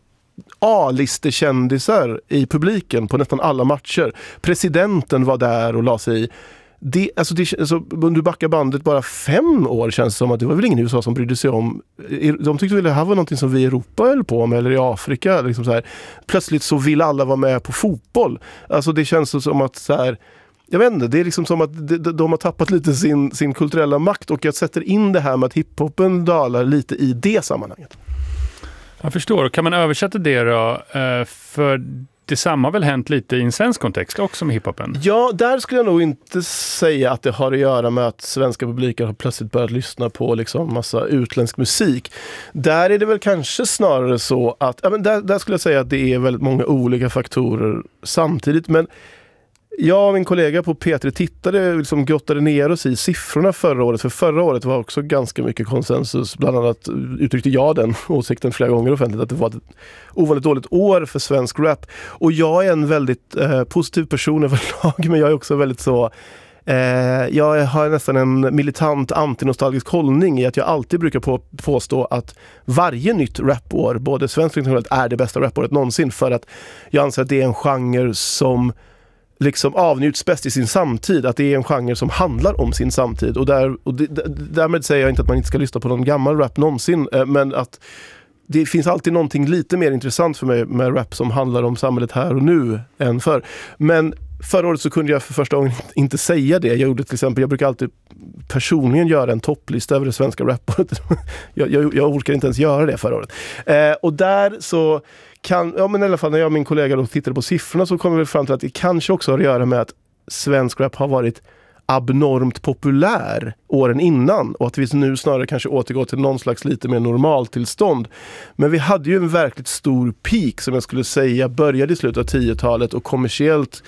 A-listekändisar i publiken på nästan alla matcher. Presidenten var där och la sig i. Det, alltså det, alltså, om du backar bandet bara fem år känns det som att det var väl ingen i U S A som brydde sig om. De tyckte väl att det här var någonting som vi i Europa höll på med, eller i Afrika. Liksom så här. Plötsligt så vill alla vara med på fotboll. Alltså det känns som att så här, jag vet inte, det är liksom som att de, de har tappat lite sin, sin kulturella makt, och jag sätter in det här med att hiphopen dalar lite i det sammanhanget. Jag förstår. Kan man översätta det då? För detsamma har väl hänt lite i en svensk kontext också med hiphopen? Ja, där skulle jag nog inte säga att det har att göra med att svenska publiker har plötsligt börjat lyssna på liksom massa utländsk musik. Där är det väl kanske snarare så att, ja, men där, där skulle jag säga att det är väldigt många olika faktorer samtidigt, men jag och min kollega på P tre tittade, liksom gottade ner oss i siffrorna förra året. För förra året var också ganska mycket konsensus. Bland annat uttryckte jag den åsikten flera gånger offentligt att det var ett ovanligt dåligt år för svensk rap. Och jag är en väldigt eh, positiv person överlag, men jag är också väldigt så... Eh, jag har nästan en militant antinostalgisk hållning i att jag alltid brukar på, påstå att varje nytt rapår, både svenskt och internationellt, är det bästa rapåret någonsin. För att jag anser att det är en genre som liksom avnjuts bäst i sin samtid, att det är en genre som handlar om sin samtid, och, där, och det, därmed säger jag inte att man inte ska lyssna på någon gammal rap någonsin, men att det finns alltid någonting lite mer intressant för mig med rap som handlar om samhället här och nu än förr. Men förra året så kunde jag för första gången inte säga det. Jag gjorde till exempel, jag brukar alltid personligen göra en topplista över det svenska rapåret. jag, jag, jag orkar inte ens göra det förra året. Eh, och där så kan, ja men i alla fall när jag och min kollega då tittade på siffrorna så kom vi fram till att det kanske också har att göra med att svensk rap har varit abnormt populär åren innan, och att vi nu snarare kanske återgår till någon slags lite mer normaltillstånd. Men vi hade ju en verkligt stor peak som jag skulle säga började i slutet av tiotalet och kommersiellt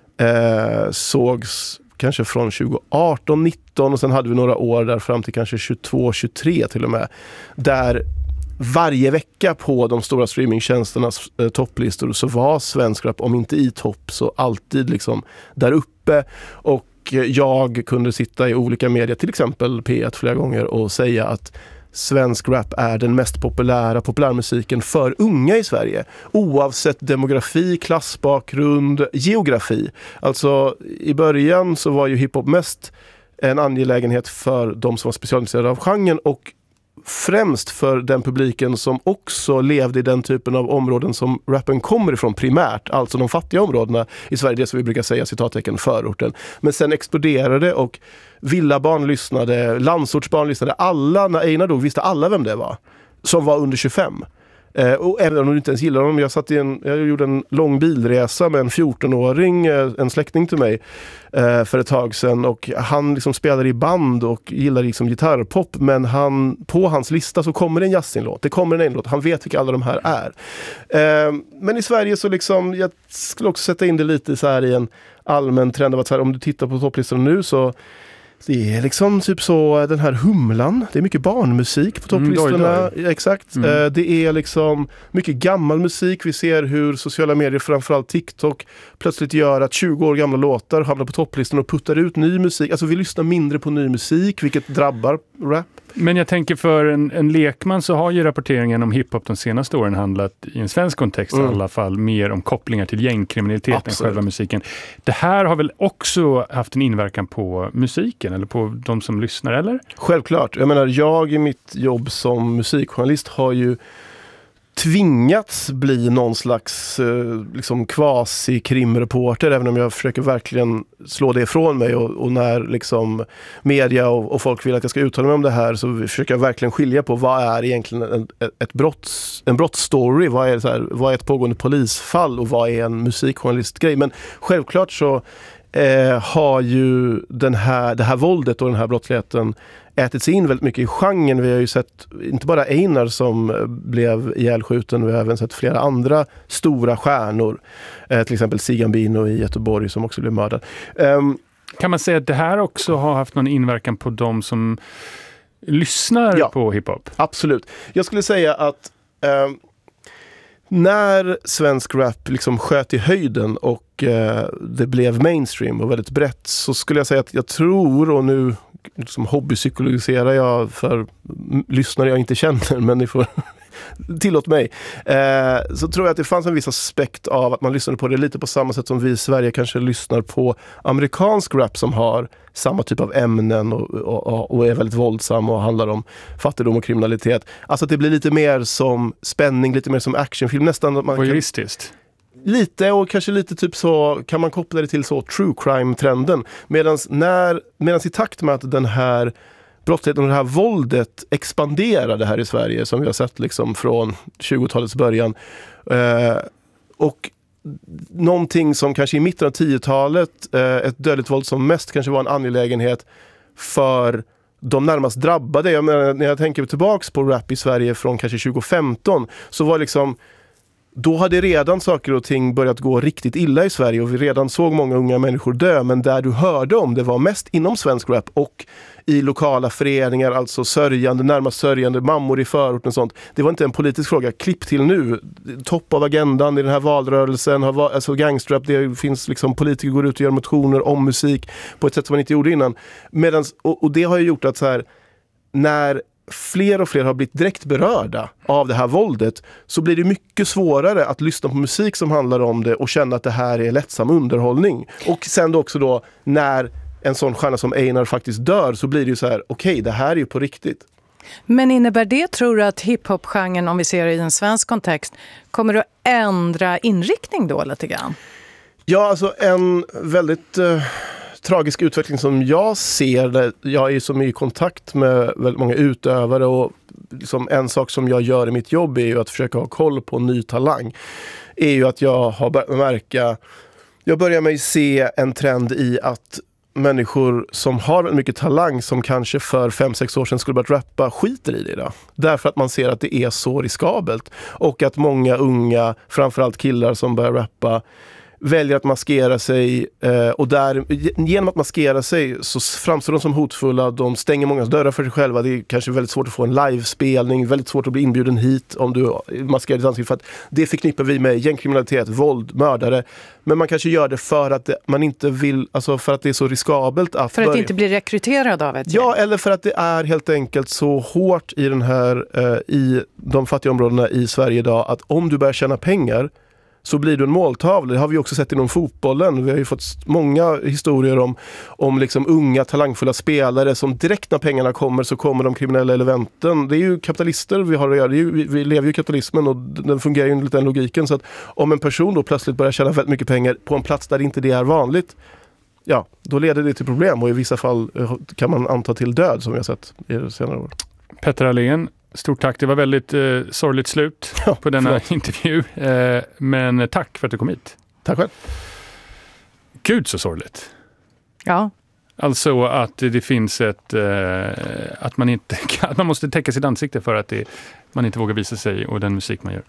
eh, sågs kanske från tjugo arton nitton, och sen hade vi några år där fram till kanske tjugotvå tjugotre till och med, där varje vecka på de stora streamingtjänsternas eh, topplistor så var svensk rap, om inte i topp så alltid liksom där uppe. Och jag kunde sitta i olika medier, till exempel P ett flera gånger, och säga att svensk rap är den mest populära populärmusiken för unga i Sverige. Oavsett demografi, klassbakgrund, geografi. Alltså i början så var ju hiphop mest en angelägenhet för de som var specialintresserade av genren, och främst för den publiken som också levde i den typen av områden som rappen kommer ifrån primärt, alltså de fattiga områdena i Sverige, det som vi brukar säga citattecken förorten. Men sen exploderade och villabarn lyssnade, landsortsbarn lyssnade, alla, när Einar dog visste alla vem det var, som var under tjugofem. Eh, och även om du inte ens gillar dem, jag, satt i en, jag gjorde en lång bilresa med en fjortonåring, eh, en släkting till mig, eh, för ett tag sedan, och han liksom spelade i band och gillar liksom gitarrpop, men han, på hans lista så kommer det en Yasin-låt, det kommer en låt, han vet vilka alla de här är. Eh, men i Sverige så liksom, jag skulle också sätta in det lite så här i en allmän trend av att så här, om du tittar på topplistan nu så det är liksom typ så den här humlan. Det är mycket barnmusik på topplistorna. Mm, doj, doj. Exakt. Mm. Eh, det är liksom mycket gammal musik. Vi ser hur sociala medier, framförallt TikTok, plötsligt gör att tjugo år gamla låtar hamnar på topplistan och puttar ut ny musik. Alltså vi lyssnar mindre på ny musik, vilket drabbar rap. Men jag tänker för en, en lekman så har ju rapporteringen om hiphop de senaste åren handlat i en svensk kontext mm. i alla fall mer om kopplingar till gängkriminalitet än själva musiken. Det här har väl också haft en inverkan på musiken eller på de som lyssnar, eller? Självklart. Jag menar, jag i mitt jobb som musikjournalist har ju tvingats bli någon slags eh, liksom quasi-krimreporter, även om jag försöker verkligen slå det ifrån mig, och, och när liksom media och, och folk vill att jag ska uttala mig om det här så försöker jag verkligen skilja på vad är egentligen en, ett brotts, en brottsstory, vad är, så här, vad är ett pågående polisfall och vad är en musikjournalistgrej. Men självklart så eh, har ju den här, det här våldet och den här brottsligheten ätit sig in väldigt mycket i genren. Vi har ju sett inte bara Einar som blev ihjälskjuten, vi har även sett flera andra stora stjärnor. Eh, till exempel Sigambino i Göteborg som också blev mördad. Um, kan man säga att det här också har haft någon inverkan på de som lyssnar ja, på hiphop? Absolut. Jag skulle säga att um, när svensk rap liksom sköt i höjden och eh, det blev mainstream och väldigt brett, så skulle jag säga att jag tror, och nu som hobbypsykologiserar jag för lyssnare jag inte känner, men ni får tillåt mig, eh, så tror jag att det fanns en viss aspekt av att man lyssnade på det lite på samma sätt som vi i Sverige kanske lyssnar på amerikansk rap som har samma typ av ämnen och, och, och är väldigt våldsam och handlar om fattigdom och kriminalitet. Alltså att det blir lite mer som spänning, lite mer som actionfilm, nästan. Man voyeuristiskt. Lite, och kanske lite typ så kan man koppla det till så true crime-trenden. Medans när, medans i takt med att den här brottsligheten och det här våldet expanderade här i Sverige, som vi har sett liksom från tjugotalets början, eh, och någonting som kanske i mitten av tiotalet, eh, ett dödligt våld som mest kanske var en angelägenhet för de närmast drabbade. Jag menar, när jag tänker tillbaks på rap i Sverige från kanske tjugo femton, så var liksom då hade redan saker och ting börjat gå riktigt illa i Sverige och vi redan såg många unga människor dö, men där du hörde om det var mest inom svensk rap och i lokala föreningar, alltså sörjande, närmast sörjande mammor i förorten och sånt. Det var inte en politisk fråga. Klipp till nu, topp av agendan i den här valrörelsen, alltså gangsterrap, det finns liksom politiker går ut och gör motioner om musik på ett sätt som man inte gjorde innan. Medans, och, och det har ju gjort att så här, när fler och fler har blivit direkt berörda av det här våldet, så blir det mycket svårare att lyssna på musik som handlar om det och känna att det här är lättsam underhållning. Och sen då också då, när en sån stjärna som Einar faktiskt dör, så blir det ju så här, okej, okay, det här är ju på riktigt. Men innebär det, tror du, att hiphop-genren, om vi ser det i en svensk kontext, kommer att ändra inriktning då lite grann? Ja, alltså en väldigt eh, tragisk utveckling som jag ser, där jag är som i kontakt med väldigt många utövare, och liksom en sak som jag gör i mitt jobb är ju att försöka ha koll på ny talang, är ju att jag har börjat märka, jag börjar med att se en trend i att människor som har mycket talang, som kanske för fem sex år sedan skulle börjat rappa, skiter i det idag. Därför att man ser att det är så riskabelt. Och att många unga, framförallt killar som börjar rappa, väljer att maskera sig, eh, och där, genom att maskera sig så framstår de som hotfulla, de stänger många dörrar för sig själva, det är kanske väldigt svårt att få en livespelning, väldigt svårt att bli inbjuden hit om du maskerar ditt ansikte, för att det förknippar vi med gängkriminalitet, våld, mördare, men man kanske gör det för att det, man inte vill, alltså för att det är så riskabelt att för att börja. Inte bli rekryterad av ett Ja, eller för att det är helt enkelt så hårt i den här, eh, i de fattiga områdena i Sverige idag, att om du börjar tjäna pengar, så blir du en måltavla. Det har vi också sett inom fotbollen. Vi har ju fått många historier om, om liksom unga talangfulla spelare som direkt när pengarna kommer så kommer de kriminella elementen. Det är ju kapitalister vi har att göra. Det är ju, vi, vi lever ju i kapitalismen och den fungerar ju enligt den logiken. Så att om en person då plötsligt börjar tjäna väldigt mycket pengar på en plats där inte det är vanligt, ja, då leder det till problem och i vissa fall kan man anta till död som vi har sett i senare år. Petter Allén, stort tack. Det var väldigt eh, sorgligt slut ja, på denna förlåt. intervju. Eh, men tack för att du kom hit. Tack själv. Gud så sorgligt. Ja. Alltså att det finns ett... Eh, att, man inte, att man måste täcka sitt ansikte för att det, man inte vågar visa sig och den musik man gör.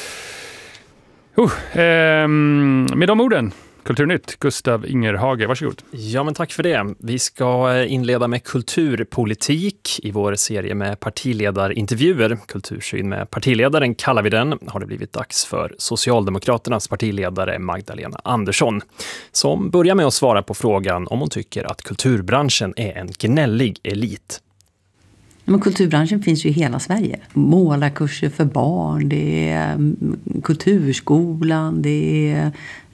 Uh, eh, med de orden... Kulturnytt, Gustav Ingerhage, varsågod. Ja, men tack för det. Vi ska inleda med kulturpolitik i vår serie med partiledarintervjuer. Kultursyn med partiledaren kallar vi den. Har det blivit dags för Socialdemokraternas partiledare Magdalena Andersson, som börjar med att svara på frågan om hon tycker att kulturbranschen är en gnällig elit. Men kulturbranschen finns ju i hela Sverige. Målarkurser för barn, det är kulturskolan, det är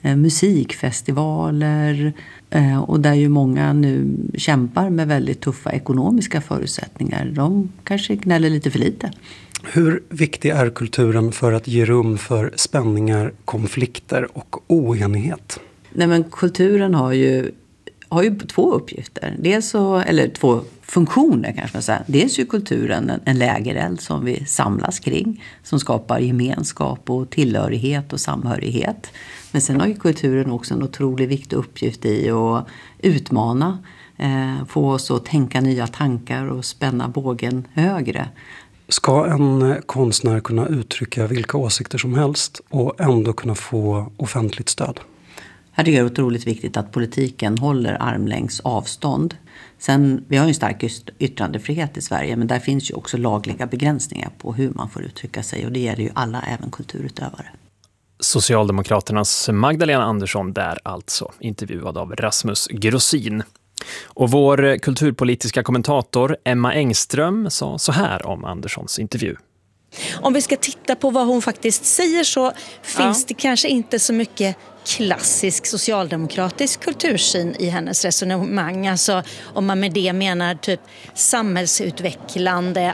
musikfestivaler och där ju många nu kämpar med väldigt tuffa ekonomiska förutsättningar. De kanske gnäller lite för lite. Hur viktig är kulturen för att ge rum för spänningar, konflikter och oenighet? Nej, men kulturen har ju har ju två uppgifter. Dels så, eller två funktioner kanske man säger. Dels är kulturen en, en lägereld som vi samlas kring. Som skapar gemenskap och tillhörighet och samhörighet. Men sen har ju kulturen också en otroligt viktig uppgift i att utmana. Eh, få oss att tänka nya tankar och spänna bågen högre. Ska en konstnär kunna uttrycka vilka åsikter som helst och ändå kunna få offentligt stöd? Här är det otroligt viktigt att politiken håller armlängds avstånd. Sen, vi har ju en stark yttrandefrihet i Sverige, men där finns ju också lagliga begränsningar på hur man får uttrycka sig. Och det gäller ju alla, även kulturutövare. Socialdemokraternas Magdalena Andersson där alltså, intervjuad av Rasmus Grossin. Och vår kulturpolitiska kommentator Emma Engström sa så här om Anderssons intervju. Om vi ska titta på vad hon faktiskt säger så finns ja. det kanske inte så mycket klassisk socialdemokratisk kultursyn i hennes resonemang. Alltså om man med det menar typ samhällsutvecklande,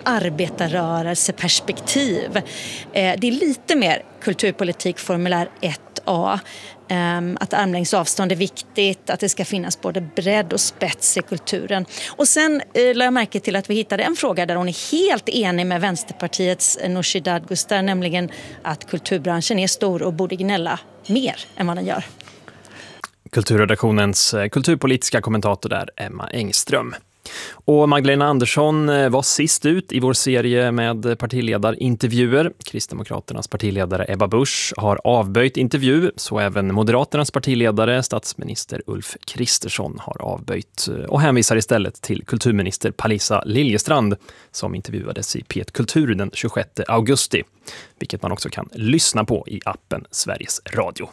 arbetarrörelseperspektiv. Eh, det är lite mer kulturpolitik formulär ett A. Um, att armlängds avstånd är viktigt, att det ska finnas både bredd och spets i kulturen. Och sen uh, lade jag märke till att vi hittade en fråga där hon är helt enig med Vänsterpartiets Nooshi Dadgostar, nämligen att kulturbranschen är stor och borde gnälla mer än vad den gör. Kulturredaktionens kulturpolitiska kommentator där, Emma Engström. Och Magdalena Andersson var sist ut i vår serie med partiledarintervjuer. Kristdemokraternas partiledare Ebba Busch har avböjt intervju, så även Moderaternas partiledare, statsminister Ulf Kristersson, har avböjt och hänvisar istället till kulturminister Parisa Liljestrand som intervjuades i P ett Kultur den tjugosjätte augusti, vilket man också kan lyssna på i appen Sveriges Radio.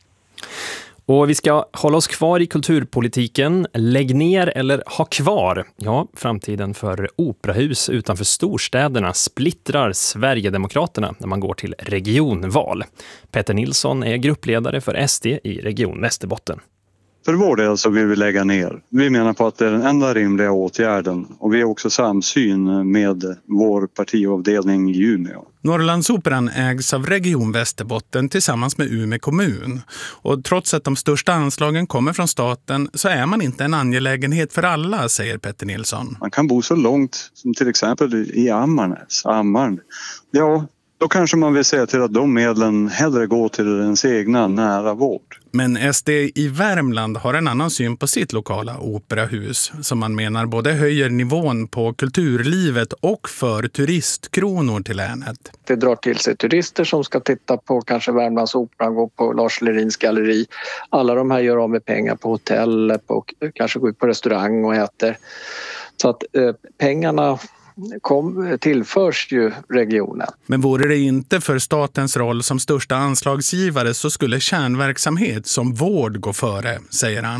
Och vi ska hålla oss kvar i kulturpolitiken. Lägg ner eller ha kvar. Ja, framtiden för operahus utanför storstäderna splittrar Sverigedemokraterna när man går till regionval. Petter Nilsson är gruppledare för S D i Region Västerbotten. För vår del så vill vi lägga ner. Vi menar på att det är den enda rimliga åtgärden och vi har också samsyn med vår partiavdelning i Umeå. Norrlandsoperan ägs av Region Västerbotten tillsammans med Umeå kommun. Och trots att de största anslagen kommer från staten så är man inte en angelägenhet för alla, säger Petter Nilsson. Man kan bo så långt som till exempel i Ammarnäs, Ammarn. Ja, då kanske man vill säga till att de medlen hellre går till ens egna nära vård. Men S D i Värmland har en annan syn på sitt lokala operahus som man menar både höjer nivån på kulturlivet och för turistkronor till länet. Det drar till sig turister som ska titta på kanske Värmlands opera, gå på Lars Lerins galleri. Alla de här gör av med pengar på hotell, på, kanske går ut på restaurang och äter. Så att eh, pengarna Kom, tillförs ju regionen. Men vore det inte för statens roll som största anslagsgivare så skulle kärnverksamhet som vård gå före, säger han.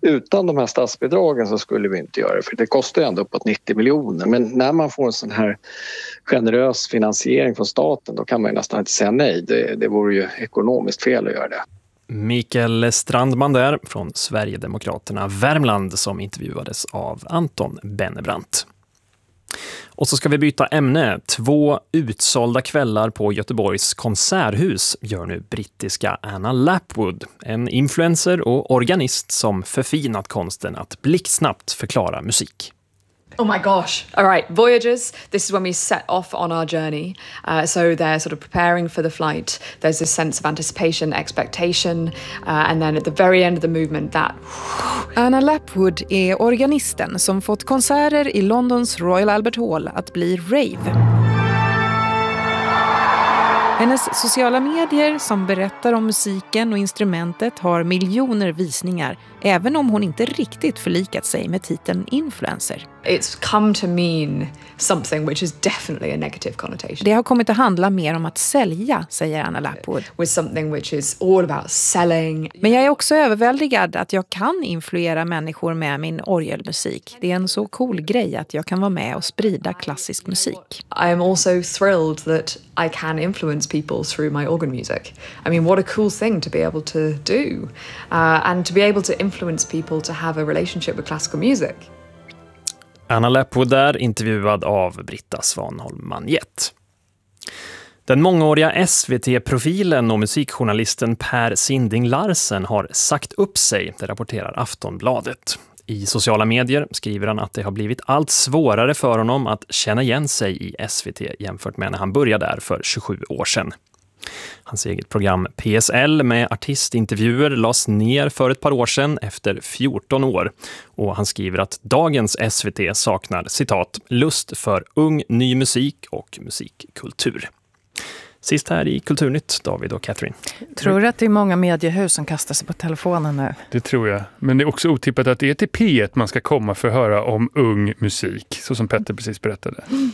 utan de här statsbidragen så skulle vi inte göra det, för det kostar ju ändå uppåt nittio miljoner. Men när man får en sån här generös finansiering från staten, då kan man ju nästan inte säga nej. Det, det vore ju ekonomiskt fel att göra det. Mikael Strandman där från Sverigedemokraterna Värmland som intervjuades av Anton Bennebrant. Och så ska vi byta ämne. Två utsålda kvällar på Göteborgs konserthus gör nu brittiska Anna Lapwood, en influencer och organist som förfinat konsten att blixtsnabbt förklara musik. Oh my gosh. All right, Voyagers, this is when we set off on our journey. Uh, so they're sort of preparing for the flight. There's this sense of anticipation, expectation, uh, and then at the very end of the movement that... Anna Lapwood är organisten som fått konserter i Londons Royal Albert Hall att bli rave. Hennes sociala medier som berättar om musiken och instrumentet har miljoner visningar, även om hon inte riktigt förlikat sig med titeln influencer. It's come to mean something which is definitely a negative connotation. Det har kommit att handla mer om att sälja, säger Anna Lapwood. With something which is all about selling. Men jag är också överväldigad att jag kan influera människor med min orgelmusik. Det är en så cool grej att jag kan vara med och sprida klassisk musik. I am also thrilled that I can influence people through my organ music. I mean, what a cool thing to be able to do. Uh, and to be able to influence people to have a relationship with classical music. Anna Lapwood där, intervjuad av Britta Svanholm Manjet. Den mångåriga S V T-profilen och musikjournalisten Per Sinding Larsen har sagt upp sig, det rapporterar Aftonbladet. I sociala medier skriver han att det har blivit allt svårare för honom att känna igen sig i S V T jämfört med när han började där för tjugosju år sedan. Hans eget program P S L med artistintervjuer lades ner för ett par år sedan efter fjorton år. Och han skriver att dagens S V T saknar, citat, lust för ung ny musik och musikkultur. Sist här i Kulturnytt, David och Catherine. Tror du att det är många mediehus som kastar sig på telefonen nu? Det tror jag. Men det är också otippat att det är till P ett man ska komma för att höra om ung musik, så som Petter precis berättade. Mm.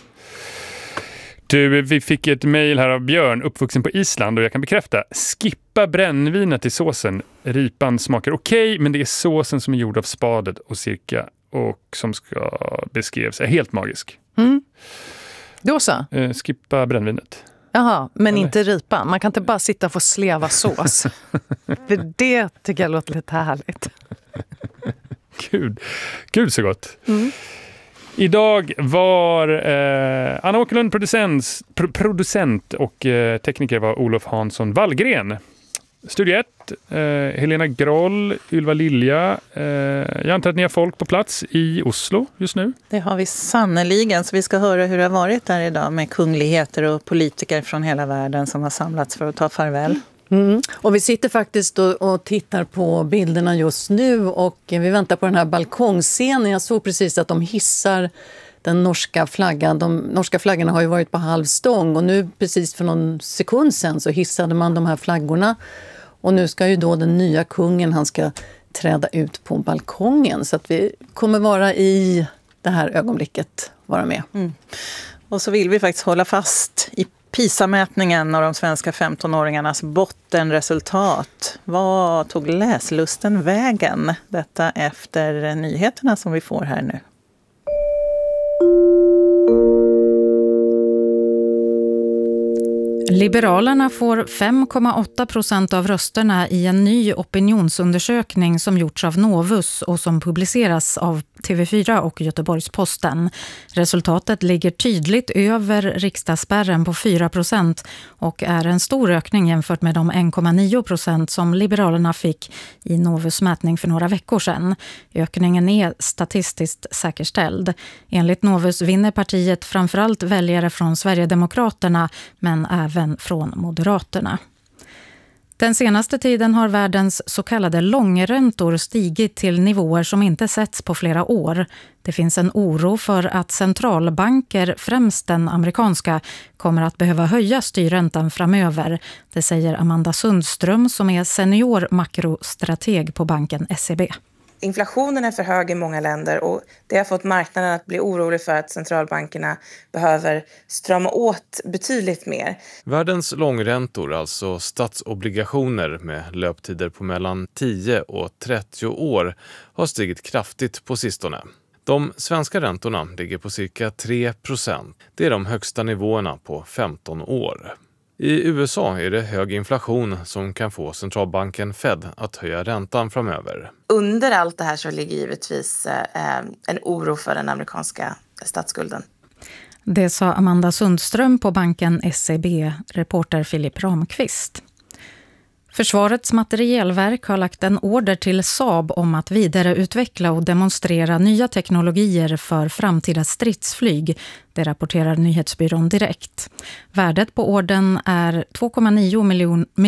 Du, vi fick ett mejl här av Björn, uppvuxen på Island, och jag kan bekräfta, skippa brännvinet i såsen. Ripan smakar okej, men det är såsen som är gjord av spadet och cirka och som ska beskrivas är helt magisk. Mm. Då så? Eh, skippa brännvinet. Jaha, men Eller? inte ripa. Man kan inte bara sitta och få sleva sås. För det tycker jag låter lite härligt. Gud, Gud så gott. Mm. Idag var eh, Anna Åkerlund producent, pro- producent och eh, tekniker var Olof Hansson Wallgren. Studio ett, eh, Helena Groll, Ylva Lilja. Eh, jag antar att ni har folk på plats i Oslo just nu. Det har vi sannoliken, så vi ska höra hur det har varit där idag med kungligheter och politiker från hela världen som har samlats för att ta farväl. Mm. Och vi sitter faktiskt och, och tittar på bilderna just nu och vi väntar på den här balkongscenen. Jag såg precis att de hissar den norska flaggan. De norska flaggorna har ju varit på halv stång och nu precis för någon sekund sedan så hissade man de här flaggorna. Och nu ska ju då den nya kungen, han ska träda ut på balkongen, så att vi kommer vara i det här ögonblicket vara med. Mm. Och så vill vi faktiskt hålla fast i PISA-mätningen och de svenska femtonåringarnas bottenresultat. Vad tog läslusten vägen? Detta efter nyheterna som vi får här nu. Liberalerna får fem komma åtta procent av rösterna i en ny opinionsundersökning som gjorts av Novus och som publiceras av T V fyra och Göteborgs-Posten. Resultatet ligger tydligt över riksdagsspärren på fyra procent och är en stor ökning jämfört med de en komma nio procent som Liberalerna fick i Novus mätning för några veckor sedan. Ökningen är statistiskt säkerställd. Enligt Novus vinner partiet framförallt väljare från Sverigedemokraterna men även från Moderaterna. Den senaste tiden har världens så kallade långräntor stigit till nivåer som inte setts på flera år. Det finns en oro för att centralbanker, främst den amerikanska, kommer att behöva höja styrräntan framöver. Det säger Amanda Sundström som är senior makrostrateg på banken S E B. inflationen är för hög i många länder och det har fått marknaden att bli orolig för att centralbankerna behöver strama åt betydligt mer. Världens långräntor, alltså statsobligationer med löptider på mellan tio och trettio år, har stigit kraftigt på sistone. De svenska räntorna ligger på cirka tre procent. Det är de högsta nivåerna på femton år. I U S A är det hög inflation som kan få centralbanken Fed att höja räntan framöver. Under allt det här så ligger givetvis eh, en oro för den amerikanska statsskulden. Det sa Amanda Sundström på banken S E B, reporter Filip Ramqvist. Försvarets materielverk har lagt en order till Saab om att vidareutveckla och demonstrera nya teknologier för framtida stridsflyg. Det rapporterar nyhetsbyrån Direkt. Värdet på orden är två komma nio miljoner